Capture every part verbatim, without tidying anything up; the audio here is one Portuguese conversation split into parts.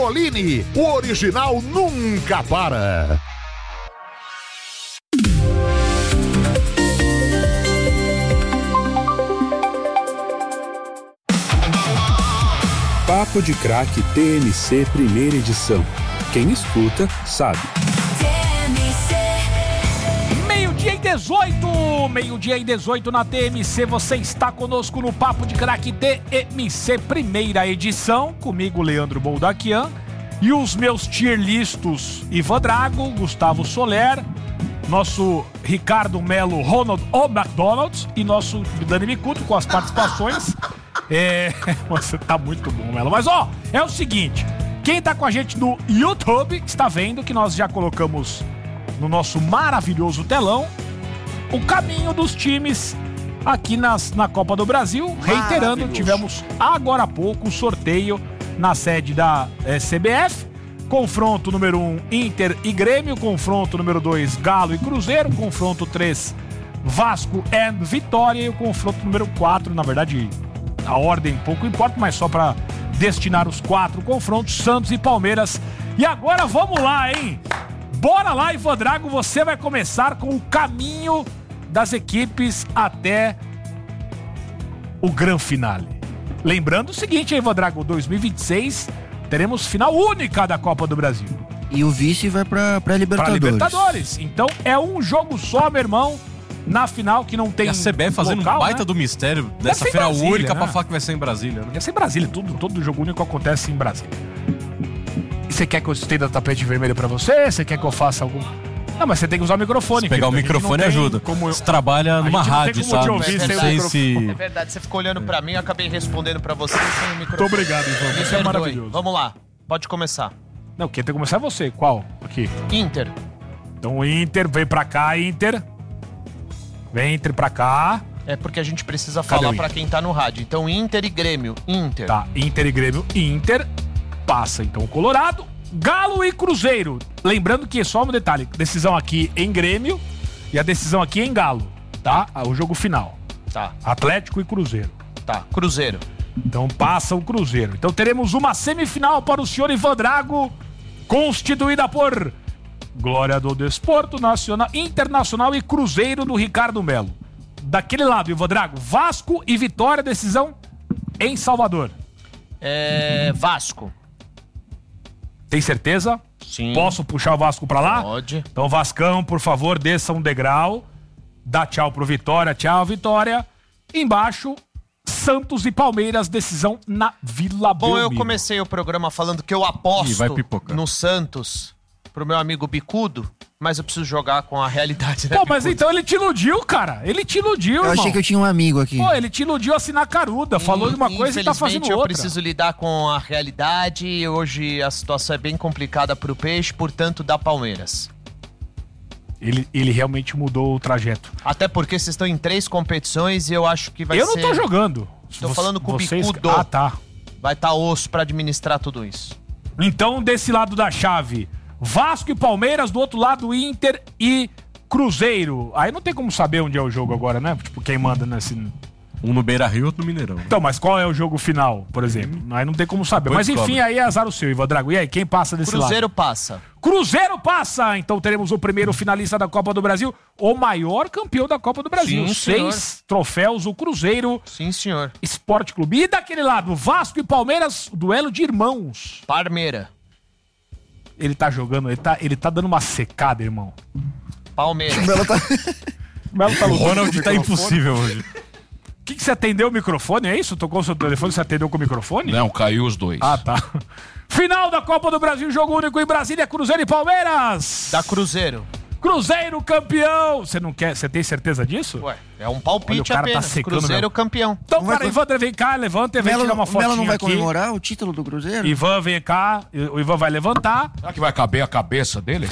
Petrolini, o original nunca para. Papo de Craque T M C primeira edição. Quem escuta, sabe. Meio-dia e dezoito, meio-dia e dezoito na T M C, você está conosco no Papo de Craque T M C primeira edição, comigo Leandro Boldaquian e os meus tierlistos Ivan Drago, Gustavo Soler, nosso Ricardo Melo, Ronald O. McDonald's e nosso Dani Micuto com as participações. É, você tá muito bom, Melo. Mas ó, é o seguinte, quem tá com a gente no YouTube está vendo que nós já colocamos no nosso maravilhoso telão o caminho dos times aqui nas, na Copa do Brasil. Reiterando, tivemos agora há pouco o sorteio na sede da é, C B F. Confronto número um, Inter e Grêmio. Confronto número dois, Galo e Cruzeiro. Confronto três, Vasco e Vitória. E o confronto número quatro, na verdade, a ordem pouco importa, mas só para destinar os quatro confrontos, Santos e Palmeiras. E agora vamos lá, hein? Bora lá, Ivan Drago, você vai começar com o caminho das equipes até o Gran Finale. Lembrando o seguinte, Ivan Drago, dois mil e vinte e seis teremos final única da Copa do Brasil. E o vice vai pra, pra Libertadores. Pra Libertadores. Então é um jogo só, meu irmão, na final que não tem. E a C B F fazendo local, um baita né? do mistério dessa final Brasília, única, né? Pra falar que vai ser em Brasília, né? Vai ser em Brasília, tudo, todo jogo único acontece em Brasília. E você quer que eu estenda tapete vermelho pra você? Você quer que eu faça algum... Não, mas você tem que usar o microfone. Se pegar o microfone ajuda. Como eu... Você trabalha numa rádio, sabe? Não sei se... É verdade, você ficou olhando pra mim, eu acabei respondendo pra você sem o microfone. Muito obrigado, Ivan. Você é perdoe. maravilhoso. Vamos lá, pode começar. Não, quem tem que começar é você. Qual? Aqui. Inter. Então o Inter, vem pra cá, Inter. Vem, Inter pra cá. É porque a gente precisa Cadê falar o pra quem tá no rádio. Então Inter e Grêmio. Inter. Tá, Inter e Grêmio. Inter passa, então, o Colorado. Galo e Cruzeiro. Lembrando que, só um detalhe, decisão aqui em Grêmio e a decisão aqui em Galo, tá? O jogo final. Tá. Atlético e Cruzeiro. Tá, Cruzeiro. Então passa o Cruzeiro. Então teremos uma semifinal para o senhor Ivan Drago, constituída por Glória do Desporto Nacional, Internacional e Cruzeiro do Ricardo Melo. Daquele lado, Ivan Drago, Vasco e Vitória, decisão em Salvador. É... Vasco. Tem certeza? Sim. Posso puxar o Vasco pra lá? Pode. Então, Vascão, por favor, desça um degrau. Dá tchau pro Vitória. Tchau, Vitória. Embaixo, Santos e Palmeiras, decisão na Vila Bom, Belmiro. eu comecei o programa falando que eu aposto Ih, vai pipocar. no Santos pro meu amigo Bicudo, mas eu preciso jogar com a realidade, né, Pô, mas Bicudo? então ele te iludiu, cara. Ele te iludiu, Eu irmão. achei que eu tinha um amigo aqui. Pô, ele te iludiu assim na caruda. Falou de uma coisa e tá fazendo Infelizmente, eu outra. preciso lidar com a realidade. Hoje a situação é bem complicada pro Peixe, portanto, dá Palmeiras. Ele, ele realmente mudou o trajeto. Até porque vocês estão em três competições e eu acho que vai eu ser... não tô jogando. Tô Vo- falando com o vocês... Bicudo. Ah, tá. Vai estar osso pra administrar tudo isso. Então, desse lado da chave, Vasco e Palmeiras, do outro lado, Inter e Cruzeiro. Aí não tem como saber onde é o jogo agora, né? Tipo, quem manda nesse... Um no Beira-Rio, outro no Mineirão. Então, mas qual é o jogo final, por exemplo? Aí não tem como saber. Depois Mas enfim, descobre. aí é azar o seu, Ivan Drago. E aí, quem passa desse Cruzeiro lado? passa. Cruzeiro passa! Então teremos o primeiro finalista da Copa do Brasil, o maior campeão da Copa do Brasil. Sim, Seis senhor. troféus, o Cruzeiro Sim, senhor. Esporte Clube. E daquele lado, Vasco e Palmeiras, duelo de irmãos. Parmeira. Ele tá jogando, ele tá, ele tá dando uma secada, irmão. Palmeiras. Ela tá... O Melo tá O lutando Ronald com o tá microfone. impossível hoje. O que, que você atendeu o microfone, é isso? Tocou o seu telefone, você atendeu com o microfone? Não, caiu os dois. Ah, tá. Final da Copa do Brasil, jogo único em Brasília, Cruzeiro e Palmeiras. Da Cruzeiro. Cruzeiro campeão. Você não quer, você tem certeza disso? Ué, é um Olha, palpite o cara tá apenas. secando Cruzeiro mesmo. campeão. Então, Não vai cara, com- Ivan, vem cá, levanta e vem Melo, tirar uma o fotinha Melo não vai aqui. comemorar o título do Cruzeiro? Ivan, vem cá. O Ivan vai levantar. Será que vai caber a cabeça dele?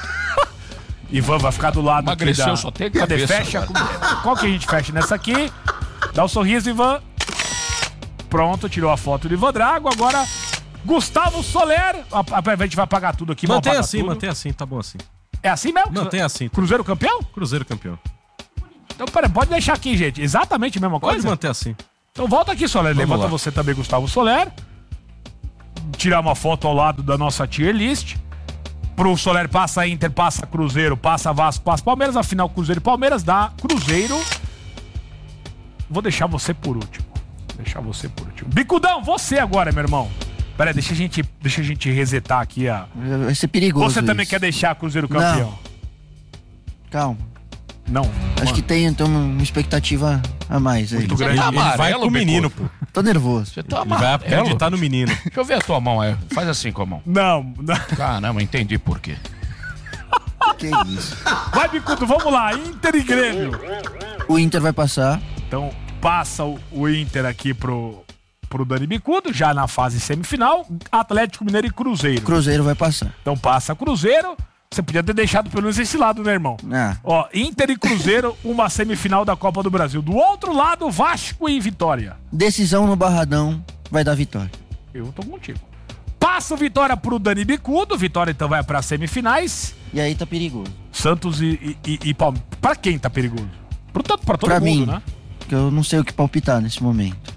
Ivan vai ficar do lado aqui Emagreceu, da... só tem Cadê? cabeça Fecha. Qual que a gente fecha nessa aqui? Dá um sorriso, Ivan. Pronto, tirou a foto do Ivan Drago. Agora, Gustavo Soler. A, a, a gente vai apagar tudo aqui. vamos Mantém apagar assim, tudo. mantém assim, tá bom assim. É assim mesmo? Mantém assim. Cruzeiro campeão? Cruzeiro campeão. Então, pera, pode deixar aqui, gente. Exatamente a mesma Pode coisa? manter assim. Então volta aqui, Soler. Vamos Levanta lá. você também, Gustavo Soler. tirar uma foto ao lado da nossa tier list. Pro Soler passa Inter, passa Cruzeiro, passa Vasco, passa Palmeiras. Afinal, Cruzeiro e Palmeiras dá Cruzeiro. Vou deixar você por último. Vou deixar você por último. Bicudão, você agora, meu irmão. Pera aí, deixa a gente, deixa a gente resetar aqui a... Vai ser perigoso. Você também isso. quer deixar Cruzeiro campeão? Não. Calma. Não. Acho mano. que tem então uma expectativa a mais aí. Muito grande. Tá Ele vai amarelo, com o menino, Bicudo? pô. Tô nervoso. Você tá Ele vai amarelo? acreditar no menino. Deixa eu ver a tua mão, é. Faz assim com a mão. Não, não. Caramba, entendi por quê. Que isso. Vai, Bicudo, vamos lá. Inter e Grêmio. O Inter vai passar. Então, passa o, o Inter aqui pro, pro Dani Bicudo, já na fase semifinal. Atlético Mineiro e Cruzeiro. Cruzeiro vai passar. Então, passa Cruzeiro. Você podia ter deixado pelo menos esse lado, né, irmão? Ah. Ó, Inter e Cruzeiro, uma semifinal da Copa do Brasil. Do outro lado, Vasco e Vitória. Decisão no Barradão vai dar vitória. Eu tô contigo. Passa o Vitória pro Dani Bicudo. Vitória, então, vai pra semifinais. E aí tá perigoso. Santos e, e, e Palmeiras. Pra quem tá perigoso? Pro, tanto, pra todo Pra mundo, mim. né? Porque eu não sei o que palpitar nesse momento.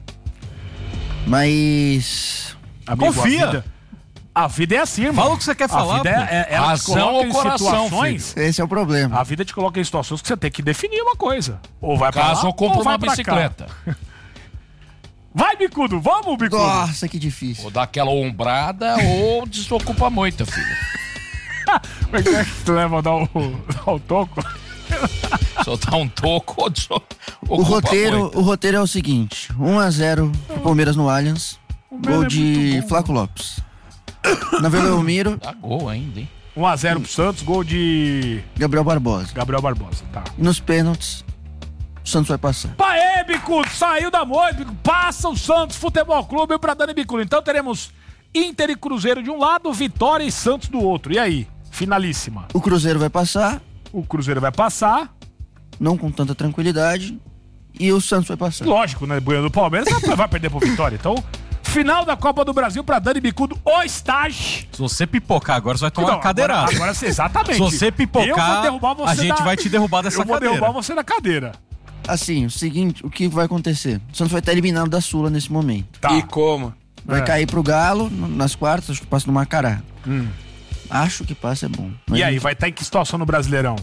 Mas... Amigo, Confia. A vida, a vida é assim, irmão. Fala o que você quer falar, A vida pô. é, é, ela te Razão coloca ou em coração, situações... esse é o problema. A vida te coloca em situações que você tem que definir uma coisa. Ou vai pra Caso lá, eu compro ou vai uma pra cá. bicicleta. Vai, Bicudo, vamos, Bicudo. Nossa, que difícil. Ou dá aquela ombrada ou desocupa a moita, filho. Como é que é que tu leva dar o, dar o toco? Soltar um toco ou desocupa O roteiro, o roteiro é o seguinte: um a zero pro Palmeiras no Allianz. meu Gol é de muito bom. Flaco Lopes. Na Vila Belmiro, Dá gol ainda, hein? um a zero pro Santos, gol de Gabriel Barbosa. Gabriel Barbosa, tá. E nos pênaltis, o Santos vai passar. Paê, Bicudo, saiu da moita, Bicudo, passa o Santos Futebol Clube pra Dani Bicudo. Então teremos Inter e Cruzeiro de um lado, Vitória e Santos do outro. E aí? Finalíssima. O Cruzeiro vai passar, O Cruzeiro vai passar. não com tanta tranquilidade. E o Santos vai passar. Lógico, né? Bueno do Palmeiras vai- vai perder pro Vitória. Então, final da Copa do Brasil pra Dani Bicudo, o estágio. Se você pipocar agora, você vai tomar Não, uma cadeirada. Agora, agora, exatamente. Se você Eu pipocar, vou derrubar você a gente da- vai te derrubar dessa Eu vou cadeira. derrubar você da cadeira. Assim, o seguinte, o que vai acontecer? O Santos vai estar eliminado da Sula nesse momento. Tá. E como? Vai É. cair pro Galo no- nas quartas, acho que passa no Macará. Acho que passa é bom. Mas E aí, vai estar em que situação no Brasileirão?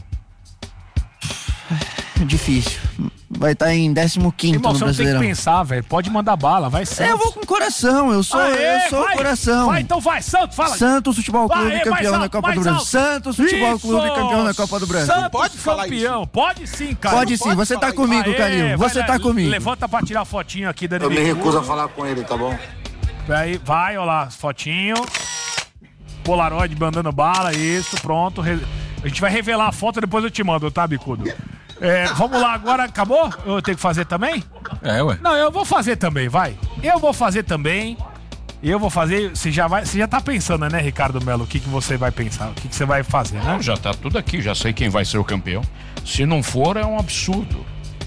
é difícil. Vai estar em décimo quinto Irmão, no você não tem que Brasileirão. pensar, velho. Pode mandar bala, vai É, Santos. eu vou com coração, eu sou, Aê, eu sou vai, coração. Vai, então vai, Santos, fala. Santos Futebol Clube, Aê, mais campeão alto, da Copa mais do Brasil. alto. Santos Futebol Isso! Clube, campeão da Copa do Brasil. Santos Pode falar campeão. Pode sim, cara. Pode Não sim, você tá falar isso. comigo, Aê, Calil. vai Você lá, tá comigo. Levanta pra tirar fotinho aqui, Dani Eu me Bicudo. recuso a falar com ele, tá bom? Aí, vai, ó lá, fotinho. Polaroid mandando bala, isso, pronto. Re- A gente vai revelar a foto, depois eu te mando, tá, Bicudo? É, vamos lá agora, acabou? Eu tenho que fazer também? É, ué. Não, eu vou fazer também, vai. Eu vou fazer também. Eu vou fazer. Você já vai. Você já tá pensando, né, Ricardo Melo? O que, que você vai pensar? O que, que você vai fazer, né? Não, já tá tudo aqui, já sei quem vai ser o campeão. Se não for, é um absurdo.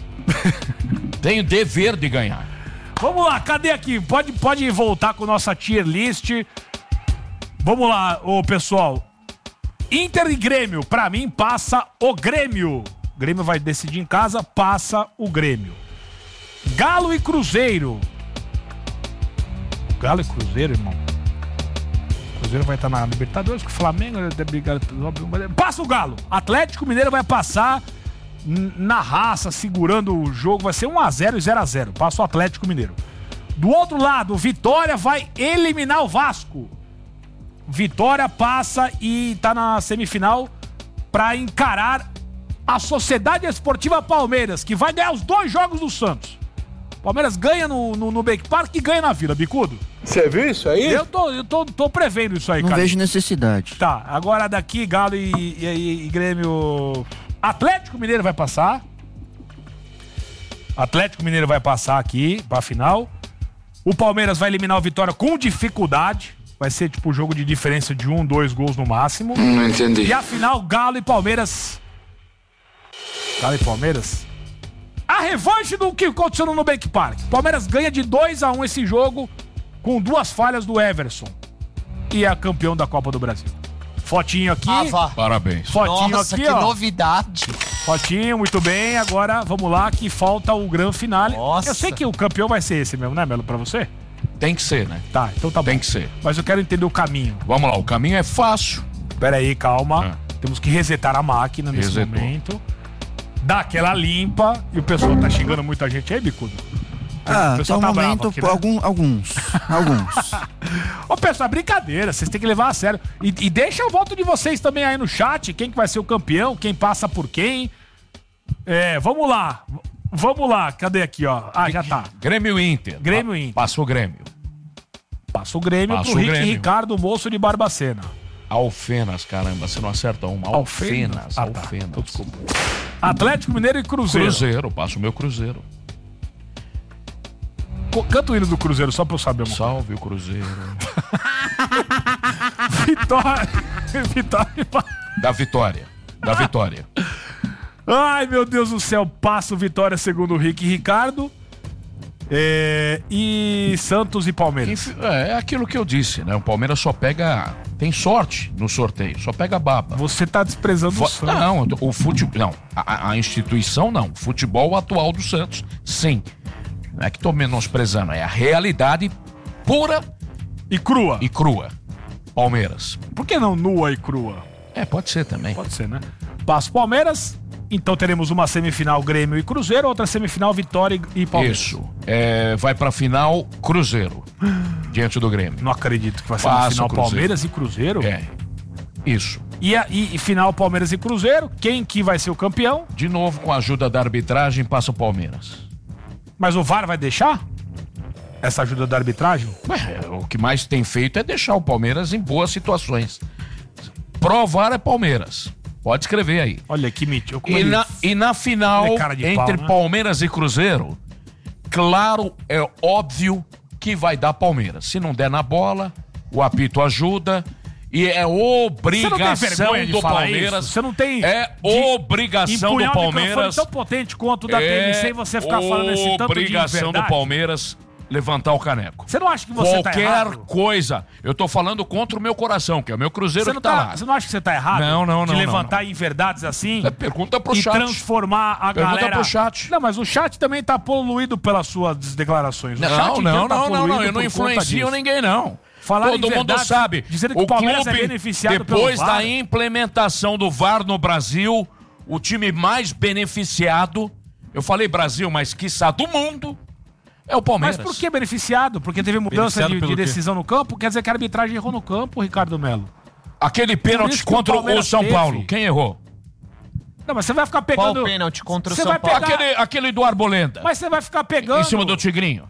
Tenho dever de ganhar. Vamos lá, cadê aqui? Pode, pode voltar com nossa tier list. Vamos lá, ô pessoal. Inter e Grêmio, pra mim passa o Grêmio. O Grêmio vai decidir em casa, passa o Grêmio. Galo e Cruzeiro. Galo e Cruzeiro, irmão. O Cruzeiro vai estar na Libertadores com o Flamengo. Passa o Galo. Atlético Mineiro vai passar n- na raça, segurando o jogo. Vai ser um a zero e zero a zero. Passa o Atlético Mineiro. Do outro lado, Vitória vai eliminar o Vasco. Vitória passa e tá na semifinal pra encarar a Sociedade Esportiva Palmeiras, que vai ganhar os dois jogos do Santos. Palmeiras ganha no, no, no Bake Park e ganha na Vila, Bicudo. Você viu isso aí? Eu tô, eu tô, tô prevendo isso aí, Não cara. vejo necessidade. Tá, agora daqui Galo e, e, e Grêmio... Atlético Mineiro vai passar. Atlético Mineiro vai passar aqui pra final. O Palmeiras vai eliminar o Vitória com dificuldade. Vai ser tipo um jogo de diferença de um, dois gols no máximo. Não entendi. E a final, Galo e Palmeiras. Galo e Palmeiras. A revanche do que aconteceu no Nubank Park. Palmeiras ganha de dois a um esse jogo com duas falhas do Everson. E é campeão da Copa do Brasil. Fotinho aqui. Ah, vá. Parabéns. Fotinho Nossa, aqui, que ó. novidade. Fotinho, muito bem. Agora, vamos lá, que falta o grande finale. Nossa. Eu sei que o campeão vai ser esse mesmo, né, Melo, pra você? Tem que ser, né? Tá, então tá bom. Tem que ser. Mas eu quero entender o caminho. Vamos lá, o caminho é fácil. Pera aí, calma. Ah. Temos que resetar a máquina nesse Resetou. momento. Dar aquela limpa. E o pessoal tá xingando muita gente aí, Bicudo? Ah, O até pessoal o tá bravo momento, aqui, né? algum, alguns. Alguns. Ô, pessoal, é brincadeira. Vocês têm que levar a sério. E, e deixa o voto de vocês também aí no chat. Quem que vai ser o campeão? Quem passa por quem? É, vamos lá. V- Vamos lá. Cadê aqui, ó? Ah, já tá. Grêmio e Inter. Grêmio Pa- e Inter. Passa o Grêmio. Passa o Grêmio Passa pro o Rick Grêmio. Ricardo, moço de Barbacena. Alfenas, caramba, você não acerta uma. Alfenas, Ah, tá. Alfenas. Então, desculpa. Atlético Mineiro e Cruzeiro. Cruzeiro, passa o meu Cruzeiro. Co- Canta o hino do Cruzeiro, só pra eu saber. Mano. Salve o Cruzeiro. Vitória. Vitória. Da vitória. Da vitória. Ai, meu Deus do céu. Passo Vitória segundo o Rick Ricardo. É, e Santos e Palmeiras. Enfim, é, é aquilo que eu disse, né? O Palmeiras só pega. Tem sorte no sorteio, só pega baba. Você tá desprezando Vo- o Santos. Não, o futebol. Não, a, a instituição não. O futebol atual do Santos, sim. Não é que tô menosprezando, é a realidade pura E crua. e crua. Palmeiras. Por que não nua e crua? É, pode ser também. Pode ser, né? Passo Palmeiras. Então teremos uma semifinal Grêmio e Cruzeiro, outra semifinal Vitória e e Palmeiras. Isso. É, vai pra final Cruzeiro. Diante do Grêmio. Não acredito que vai ser uma Passa final o Cruzeiro. Palmeiras e Cruzeiro. É. Isso. E, a, e, e final Palmeiras e Cruzeiro. Quem que vai ser o campeão? De novo, com a ajuda da arbitragem, passa o Palmeiras. Mas o V A R vai deixar essa ajuda da arbitragem? Ué, o que mais tem feito é deixar o Palmeiras em boas situações. Provar é Palmeiras. Pode escrever aí. Olha que mentira. E na, e na final, Ele é cara de entre pau, né? Palmeiras e Cruzeiro, claro, é óbvio que vai dar Palmeiras. Se não der na bola, o apito ajuda. E é obrigação vergonha de do falar Palmeiras. isso? Você não tem É de obrigação do empunhar o microfone Palmeiras. tão potente quanto o da T M C e você ficar falando esse tanto de Obrigação do verdade? Palmeiras levantar o caneco. Você não acha que você tá Qualquer errado? coisa. Eu tô falando contra o meu coração, que é o meu Cruzeiro Você que não, tá, tá, lá. você não acha que você tá errado? Não, não, De não, levantar em verdades assim? É, pergunta pro e chat. transformar a Pergunta galera... pro chat. Não, mas o chat também tá poluído pelas suas declarações. O chat Não, inteiro não, tá não, não, poluído não. Eu não por conta influencio disso. ninguém, não. Falar Todo em mundo verdade, sabe. dizendo que o o Palmeiras é clube, beneficiado depois pelo V A da R. implementação do V A R no Brasil, o time mais beneficiado, eu falei Brasil, mas quiçá do mundo, é o Palmeiras. Mas por que beneficiado? Porque teve mudança Beneficiado de, de pelo quê? decisão no campo? Quer dizer que a arbitragem errou no campo, Ricardo Melo. Aquele Por pênalti isso que o contra o Palmeiras São teve. Paulo, quem errou? Não, mas você vai ficar Qual pegando... o pênalti contra o Você São vai Paulo? pegar- Aquele, aquele do Arbolenda, Mas você vai ficar pegando... em cima do Tigrinho.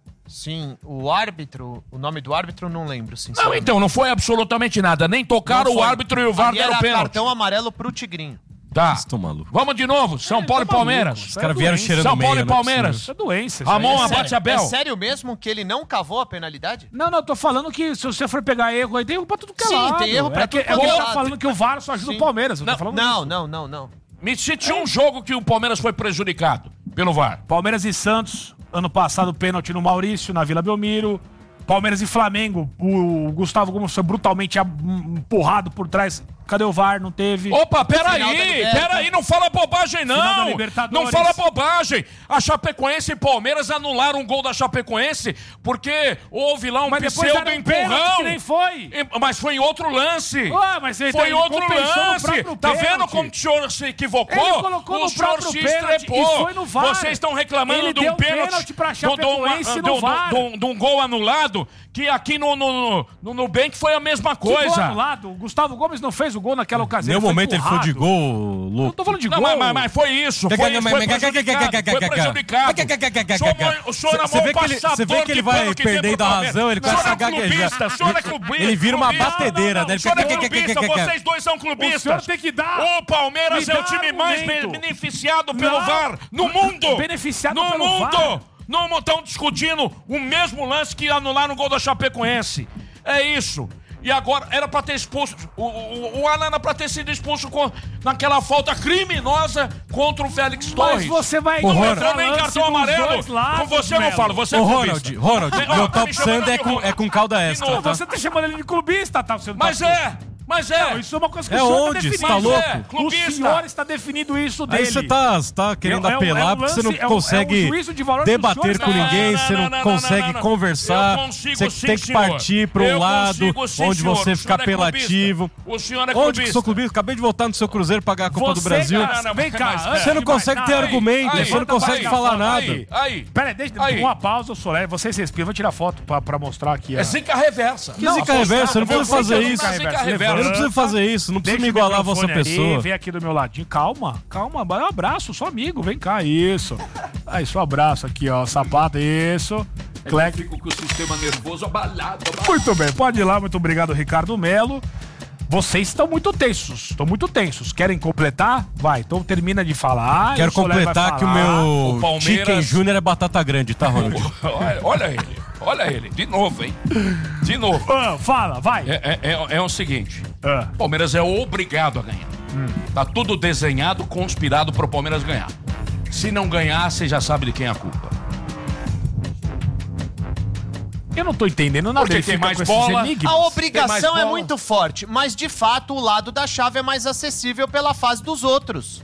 Sim, o árbitro, o nome do árbitro eu não lembro, Não, sinceramente. então, não foi absolutamente nada. Nem tocaram Não o foi. árbitro e o V A R Ali deram era pênalti. cartão amarelo pro Tigrinho. Tá. Estão malucos. Vamos de novo. São Paulo e tá maluco, Palmeiras. isso Os caras vieram doença. cheirando São meia, Paulo e não é Palmeiras. Isso é doença. isso Ramon aí. abate Sério? Abel. É sério mesmo que ele não cavou a penalidade? Não, não, eu tô falando que se você for pegar erro aí, tem erro pra tudo que é Sim, lado. tem erro pra é que, tudo é que que é ele tá lado. falando que o V A R só ajuda Sim. o Palmeiras. Eu tô Não, falando não, isso. não, não, não. Me cite um jogo que o Palmeiras foi prejudicado pelo V A R. Palmeiras e Santos, ano passado, pênalti no Maurício, na Vila Belmiro. Palmeiras e Flamengo, o Gustavo Gomes foi brutalmente empurrado por trás. Cadê o V A R? Não teve. Opa, Final da peraí, Liberta. peraí, não fala bobagem Final da não. Libertadores. Não fala bobagem. A Chapecoense e Palmeiras anularam um gol da Chapecoense porque houve lá um Mas depois pseudo deram um pênalti empurrão. que nem foi. E- Mas foi em outro lance. Ué, mas ele- foi ele outro compensou no lance. próprio Tá pênalti. vendo como o senhor se equivocou? Ele colocou o no senhor próprio se pênalti estrepou. e foi no V A R. Vocês estão reclamando Ele de um deu pênalti, pênalti pra de um- de um- Chapecoense de no um- V A R. de um- de um gol anulado, que aqui no, no, no, no Nubank foi a mesma Que gol coisa. anulado. O Gustavo Gomes não fez o gol naquela ocasião. Nenhum foi momento ele foi de empurrado. gol, Não louco. tô falando de Não, gol. mas, mas, mas foi isso, foi, foi prejudicado, foi prejudicado. O senhor- O senhor é Você vê mão que ele- passador você vê que ele de vai pano que tem perdendo pro a Palmeiras. razão, ele O senhor começa é a gaguejar. clubista, o senhor é clubista. Ele vira uma clubista. batedeira, né? Ele O senhor é fica- clubista, vocês dois são clubistas. O senhor tem que dar- O Palmeiras me é o dá time mais argumento. beneficiado pelo Não. V A R no mundo. Beneficiado no pelo mundo. V A R. Não estão discutindo o mesmo lance que anularam o gol da Chapecoense. É isso. E agora era pra ter expulso. O, o, o Alan era pra ter sido expulso com, naquela falta criminosa contra o Félix Torres. Mas você vai Ô, Não Ronald, entrou nem lance cartão dos amarelo. dois lados, Com você eu não Melo. falo, você é Ô, clubista. Ronald, Ronald, Ó, meu tá me top chamando Sand é de com, Ronald. é com calda De extra, novo, tá? Você tá chamando ele de clubista, tá? Você não Mas tá... é, Mas é. Não, isso é uma coisa que É o senhor onde? tá Você tá definindo. louco? É, O clubista. senhor está definindo isso dele. Aí você tá, você tá querendo É- é um- apelar é um porque você não lance- é um- consegue é um juízo de valor que o debater senhor com está- ninguém, Não, você não, não, não, consegue não, não, não. conversar, Eu consigo, você sim, tem que senhor. partir para um Eu lado consigo, sim, onde senhor. você O fica senhor é clubista. apelativo. O senhor é Onde que clubista. sou clubista? Acabei de voltar no seu Cruzeiro pagar a Copa do Você, Brasil. cara, Não, não, vem mas- cá. mas- antes Você não de mais consegue nada, ter aí, argumento, aí, você não bota consegue pra falar foto nada. Aí, aí. Pera aí, deixa Aí. uma pausa, Solé. Vocês respiram, vou tirar foto pra, pra mostrar aqui. ó. É zica reversa. Que zica reversa? Eu não preciso fazer isso. Zica Levanta. Eu reversa. não preciso fazer isso, não preciso Deixa me o igualar a vossa microfone ali, pessoa. vem aqui do meu ladinho. Calma, calma. Um abraço, sou amigo. Vem cá, isso. Aí, seu abraço aqui, ó. Sapato, isso. Clec. Fico com o sistema nervoso abalado. abalado. Muito bem, pode ir lá. Muito obrigado, Ricardo Melo. Vocês estão muito tensos. Estão muito tensos. Querem completar? Vai, então termina de falar. Quero e o Solé vai completar que o falar. meu O Palmeiras- Chicken Júnior é batata grande, tá, Ronald? Olha, olha ele, olha ele. De novo, hein? De novo. Ah, fala, vai. É, é, é, é o seguinte: Ah. o Palmeiras é obrigado a ganhar. Tá tudo desenhado, conspirado pro Palmeiras ganhar. Se não ganhar, você já sabe de quem é a culpa. Eu não tô entendendo nada. Porque Ele tem fica mais com esses bola. enigmas. A Tem obrigação mais é bola? muito forte, mas de fato o lado da chave é mais acessível pela fase dos outros.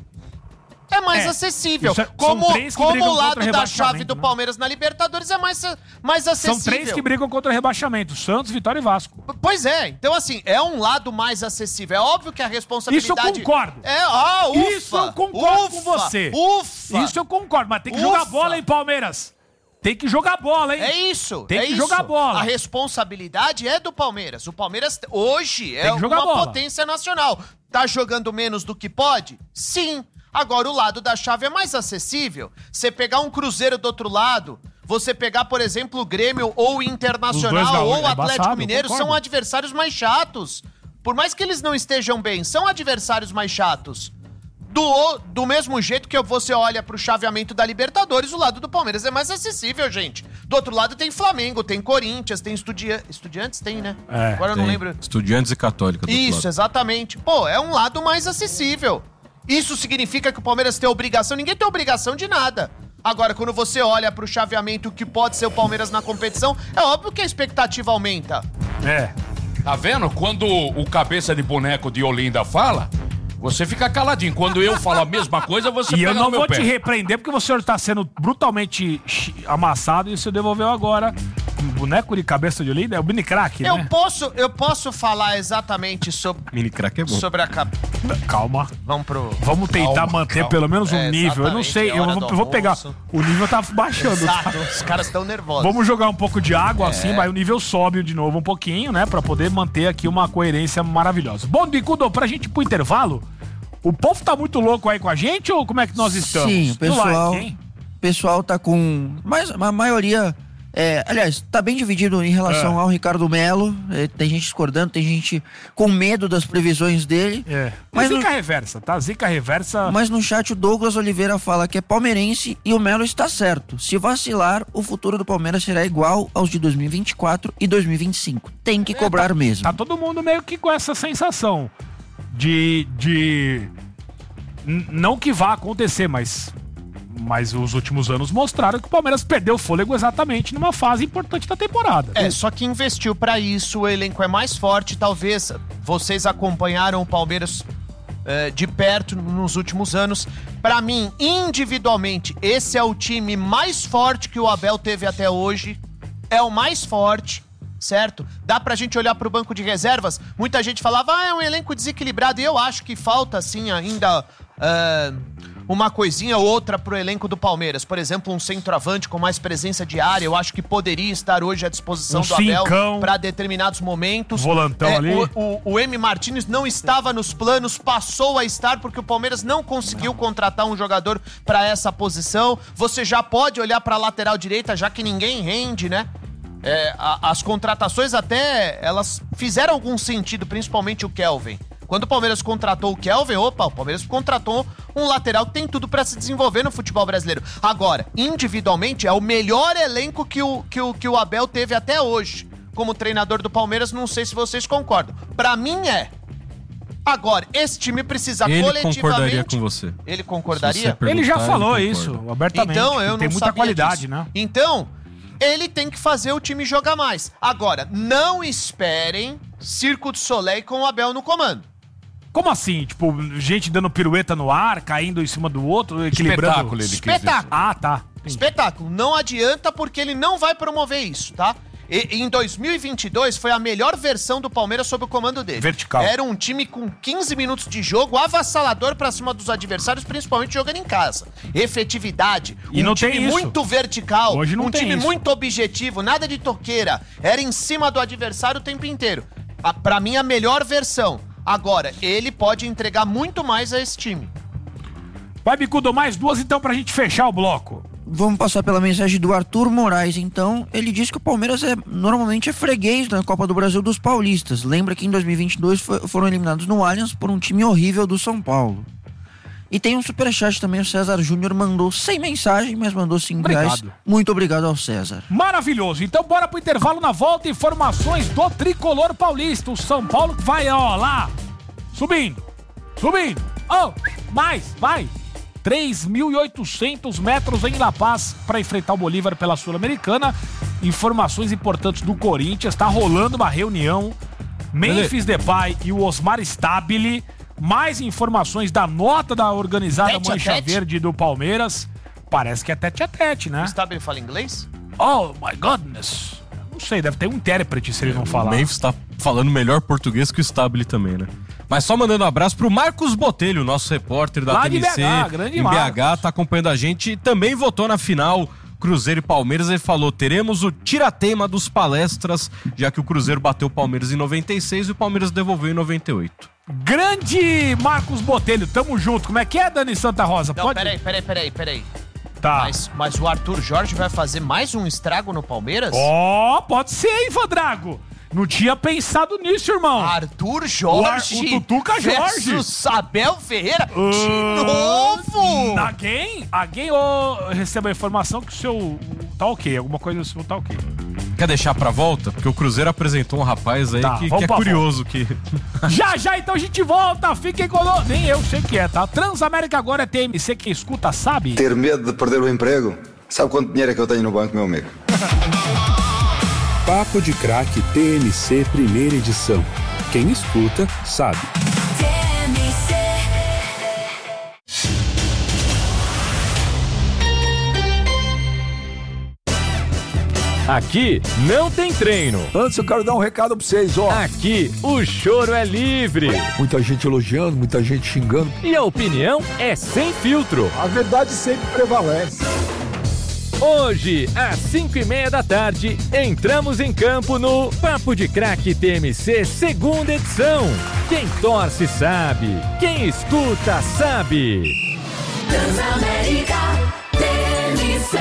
É mais É, acessível. isso é- são como três que como brigam o lado contra da rebaixamento, chave do né? Palmeiras na Libertadores é mais, mais acessível. São três que brigam contra o rebaixamento: Santos, Vitória e Vasco. Pois é, então assim, é um lado mais acessível. É óbvio que a responsabilidade... Isso eu concordo. É, ah, ufa, Isso eu concordo ufa, com você. Ufa. Isso eu concordo, mas tem que Ufa. jogar bola, hein, Palmeiras? Tem que jogar bola, hein? É isso. Tem é que isso. jogar bola. A responsabilidade é do Palmeiras. O Palmeiras hoje é Tem que jogar uma bola. potência nacional. Tá jogando menos do que pode? Sim. Agora o lado da chave é mais acessível. Você pegar um Cruzeiro do outro lado, você pegar, por exemplo, o Grêmio ou o Os dois Internacional gaúchos, ou o é Atlético embaçado, Mineiro concordo. são adversários mais chatos. Por mais que eles não estejam bem, são adversários mais chatos. Do, do mesmo jeito que você olha pro chaveamento da Libertadores, o lado do Palmeiras é mais acessível, gente. Do outro lado tem Flamengo, tem Corinthians, tem Estudia... Estudiantes, tem, né? É, Agora eu não Tem lembro. Estudiantes e Católica do outro Isso, lado. exatamente. Pô, é um lado mais acessível. Isso significa que o Palmeiras tem obrigação? Ninguém tem obrigação de nada. Agora, quando você olha pro chaveamento que pode ser o Palmeiras na competição, é óbvio que a expectativa aumenta. É. Tá vendo? Quando o cabeça de boneco de Olinda fala, você fica caladinho. Quando eu falo a mesma coisa, você E pega eu não no meu vou pé. te repreender porque o senhor tá sendo brutalmente chi- amassado e você devolveu agora. Um boneco de cabeça de Olinda é o mini crack, Eu né? posso, eu posso falar exatamente sobre, Mini crack é bom. sobre a... cap- Calma. Vamos pro... Vamos tentar Calma, manter calma. pelo menos um É, nível. Eu não exatamente, sei, é eu hora vou, do eu vou pegar. almoço. O nível tá baixando. Exato, os caras estão nervosos. Vamos jogar um pouco de água assim, vai o nível sobe de novo um pouquinho, né? Pra poder manter aqui uma coerência maravilhosa. Bom, Bicudo, pra gente ir pro intervalo, o povo tá muito louco aí com a gente ou como é que nós estamos? Sim, o No pessoal, like, hein? o pessoal tá com... Mas a maioria... É, aliás, tá bem dividido em relação É. ao Ricardo Melo. É, tem gente discordando, tem gente com medo das previsões dele. É. Mas Zica no- reversa, tá? Zica reversa. Mas no chat o Douglas Oliveira fala que é palmeirense e o Melo está certo. Se vacilar, o futuro do Palmeiras será igual aos de dois mil e vinte e quatro e dois mil e vinte e cinco. Tem que cobrar mesmo. Tá todo mundo meio que com essa sensação de. de... N- Não que vá acontecer, mas. Mas os últimos anos mostraram que o Palmeiras perdeu o fôlego exatamente numa fase importante da temporada. É, só que investiu pra isso, o elenco é mais forte, talvez vocês acompanharam o Palmeiras eh, de perto nos últimos anos. Pra mim, individualmente, esse é o time mais forte que o Abel teve até hoje, é o mais forte, certo? Dá pra gente olhar pro banco de reservas, muita gente falava, ah, é um elenco desequilibrado, e eu acho que falta, assim, ainda... eh, uma coisinha ou outra pro elenco do Palmeiras. Por exemplo, um centroavante com mais presença de área, eu acho que poderia estar hoje à disposição Um do Abel cincão. para determinados momentos. Volantão ali. O, o, o M. Martins não estava nos planos, passou a estar porque o Palmeiras não conseguiu contratar um jogador para essa posição. Você já pode olhar para a lateral direita, já que ninguém rende, né? É, a- as contratações até, elas fizeram algum sentido, principalmente o Kelvin. Quando o Palmeiras contratou o Kelvin, opa, o Palmeiras contratou um lateral que tem tudo pra se desenvolver no futebol brasileiro. Agora, individualmente, é o melhor elenco que o, que o, que o Abel teve até hoje. Como treinador do Palmeiras, não sei se vocês concordam. Pra mim, é. Agora, esse time precisa Ele coletivamente... concordaria com você. Ele Se concordaria? você Ele já perguntar, falou ele isso concorda. abertamente. Então, eu Tem não muita sabia qualidade, disso. né? Então, ele tem que fazer o time jogar mais. Agora, não esperem Circo du Soleil com o Abel no comando. Como assim? Tipo, gente dando pirueta no ar, caindo em cima do outro, equilibrando... Espetáculo, ele quis dizer. Espetáculo. Ah, tá. Entendi. Espetáculo. Não adianta porque ele não vai promover isso, tá? E, em dois mil e vinte e dois foi a melhor versão do Palmeiras sob o comando dele. Vertical. Era um time com quinze minutos de jogo, avassalador pra cima dos adversários, principalmente jogando em casa. Efetividade. E um não time tem isso. muito vertical. Hoje não um tem time isso. muito objetivo, nada de toqueira. Era em cima do adversário o tempo inteiro. A, pra mim, a melhor versão. Agora, ele pode entregar muito mais a esse time. Vai, Bicudo, mais duas então pra gente fechar o bloco. Vamos passar pela mensagem do Arthur Moraes, então. Ele diz que o Palmeiras é, normalmente é freguês na Copa do Brasil dos paulistas. Lembra que em dois mil e vinte e dois foi, foram eliminados no Allianz por um time horrível do São Paulo. E tem um superchat também, o César Júnior mandou sem mensagem, mas mandou cinco reais. Muito obrigado ao César. Maravilhoso. Então bora pro intervalo, na volta, informações do tricolor paulista. O São Paulo vai, ó, lá, subindo, subindo. Oh, mais, vai. três mil e oitocentos metros em La Paz para enfrentar o Bolívar pela Sul-Americana. Informações importantes do Corinthians. Tá rolando uma reunião. Memphis Depay e o Osmar Stabile. Mais informações da nota da organizada Tete a Mancha tete? Verde do Palmeiras. Parece que é tete a tete, né? O Stabile fala inglês? Oh, my goodness. Não sei, deve ter um intérprete se ele não falar. O Memphis tá falando melhor português que o Stabile também, né? Mas só mandando um abraço pro Marcos Botelho, nosso repórter da Lá T M C, de B H, grande em Marcos. B H, tá acompanhando a gente e também votou na final Cruzeiro e Palmeiras. Ele falou, teremos o tiratema dos palestras, já que o Cruzeiro bateu o Palmeiras em noventa e seis e o Palmeiras devolveu em noventa e oito. Grande Marcos Botelho, tamo junto. Como é que é, Dani Santa Rosa? Não, Pode... peraí, peraí, peraí, peraí. Tá. Mas, mas o Arthur Jorge vai fazer mais um estrago no Palmeiras? Ó, oh, pode ser, hein, Vadrago? Não tinha pensado nisso, irmão. Arthur Jorge O Ar- o Tutuca Jorge. versus Abel Ferreira Uh, de novo! Alguém? Alguém ou receba a informação que o seu tá ok, alguma coisa do seu tá ok. Quer deixar pra volta? Porque o Cruzeiro apresentou um rapaz aí Tá, que, vamos que é pra curioso. Que... Já, já, então a gente volta. Fiquem conosco. Nem eu sei que é, tá? Transamérica agora é T M C. Quem escuta sabe. Ter medo de perder o emprego? Sabe quanto dinheiro é que eu tenho no banco, meu amigo? Papo de Craque T M C Primeira Edição. Quem escuta, sabe. Aqui não tem treino. Antes eu quero dar um recado pra vocês, ó. Aqui o choro é livre. Muita gente elogiando, muita gente xingando. E a opinião é sem filtro. A verdade sempre prevalece. Hoje, às cinco e meia da tarde, entramos em campo no Papo de Craque T M C segunda edição. Quem torce sabe, quem escuta sabe. Transamérica T M C.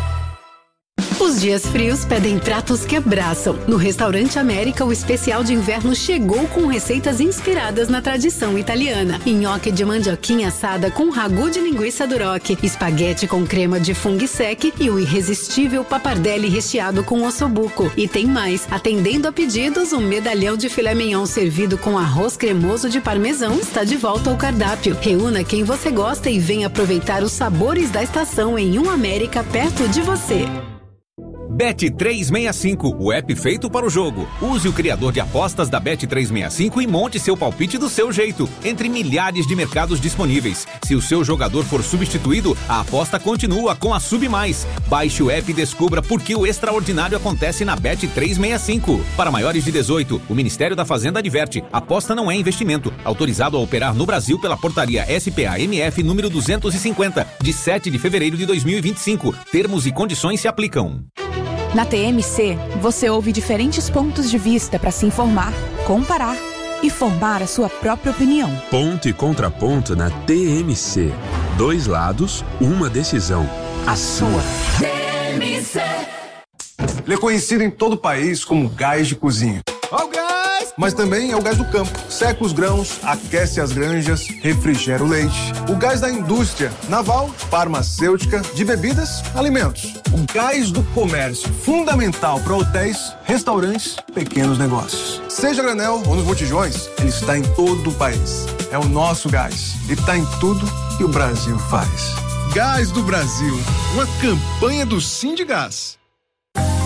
Os dias frios pedem pratos que abraçam. No Restaurante América, o especial de inverno chegou com receitas inspiradas na tradição italiana. Nhoque de mandioquinha assada com ragu de linguiça duroc, espaguete com crema de funghi sec e o irresistível pappardelle recheado com ossobuco. E tem mais, atendendo a pedidos, um medalhão de filé mignon servido com arroz cremoso de parmesão está de volta ao cardápio. Reúna quem você gosta e venha aproveitar os sabores da estação em um América perto de você. Bet trezentos e sessenta e cinco, o app feito para o jogo. Use o criador de apostas da Bet trezentos e sessenta e cinco e monte seu palpite do seu jeito, entre milhares de mercados disponíveis. Se o seu jogador for substituído, a aposta continua com a Sub Mais. Baixe o app e descubra por que o extraordinário acontece na Bet trezentos e sessenta e cinco. Para maiores de dezoito, o Ministério da Fazenda adverte: aposta não é investimento. Autorizado a operar no Brasil pela portaria S P A M F número duzentos e cinquenta, de sete de fevereiro de dois mil e vinte e cinco. Termos e condições se aplicam. Na T M C, você ouve diferentes pontos de vista para se informar, comparar e formar a sua própria opinião. Ponto e contraponto na T M C. Dois lados, uma decisão. A sua. T M C. Ele é conhecido em todo o país como gás de cozinha. Ó o gás! Mas também é o gás do campo. Seca os grãos, aquece as granjas, refrigera o leite. O gás da indústria naval, farmacêutica, de bebidas, alimentos. O gás do comércio, fundamental para hotéis, restaurantes, pequenos negócios. Seja granel ou nos botijões, ele está em todo o país. É o nosso gás e está em tudo que o Brasil faz. Gás do Brasil, uma campanha do Sindigás.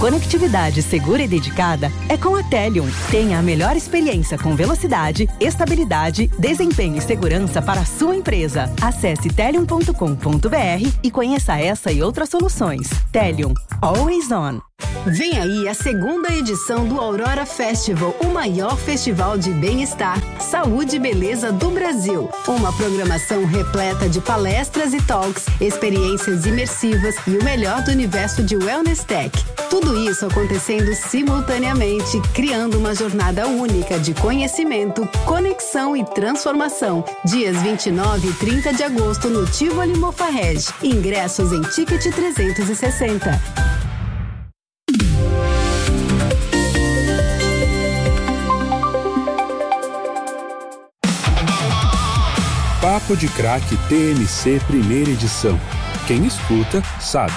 Conectividade segura e dedicada é com a Telium. Tenha a melhor experiência com velocidade, estabilidade, desempenho e segurança para a sua empresa. Acesse telium ponto com ponto b r e conheça essa e outras soluções. Telium, always on. Vem aí a segunda edição do Aurora Festival, o maior festival de bem-estar, saúde e beleza do Brasil. Uma programação repleta de palestras e talks, experiências imersivas e o melhor do universo de Wellness Tech. Tudo isso acontecendo simultaneamente, criando uma jornada única de conhecimento, conexão e transformação. Dias vinte e nove e trinta de agosto no Tivoli Mofarrege. Ingressos em Ticket trezentos e sessenta. Papo de Craque T M C Primeira Edição. Quem escuta, sabe.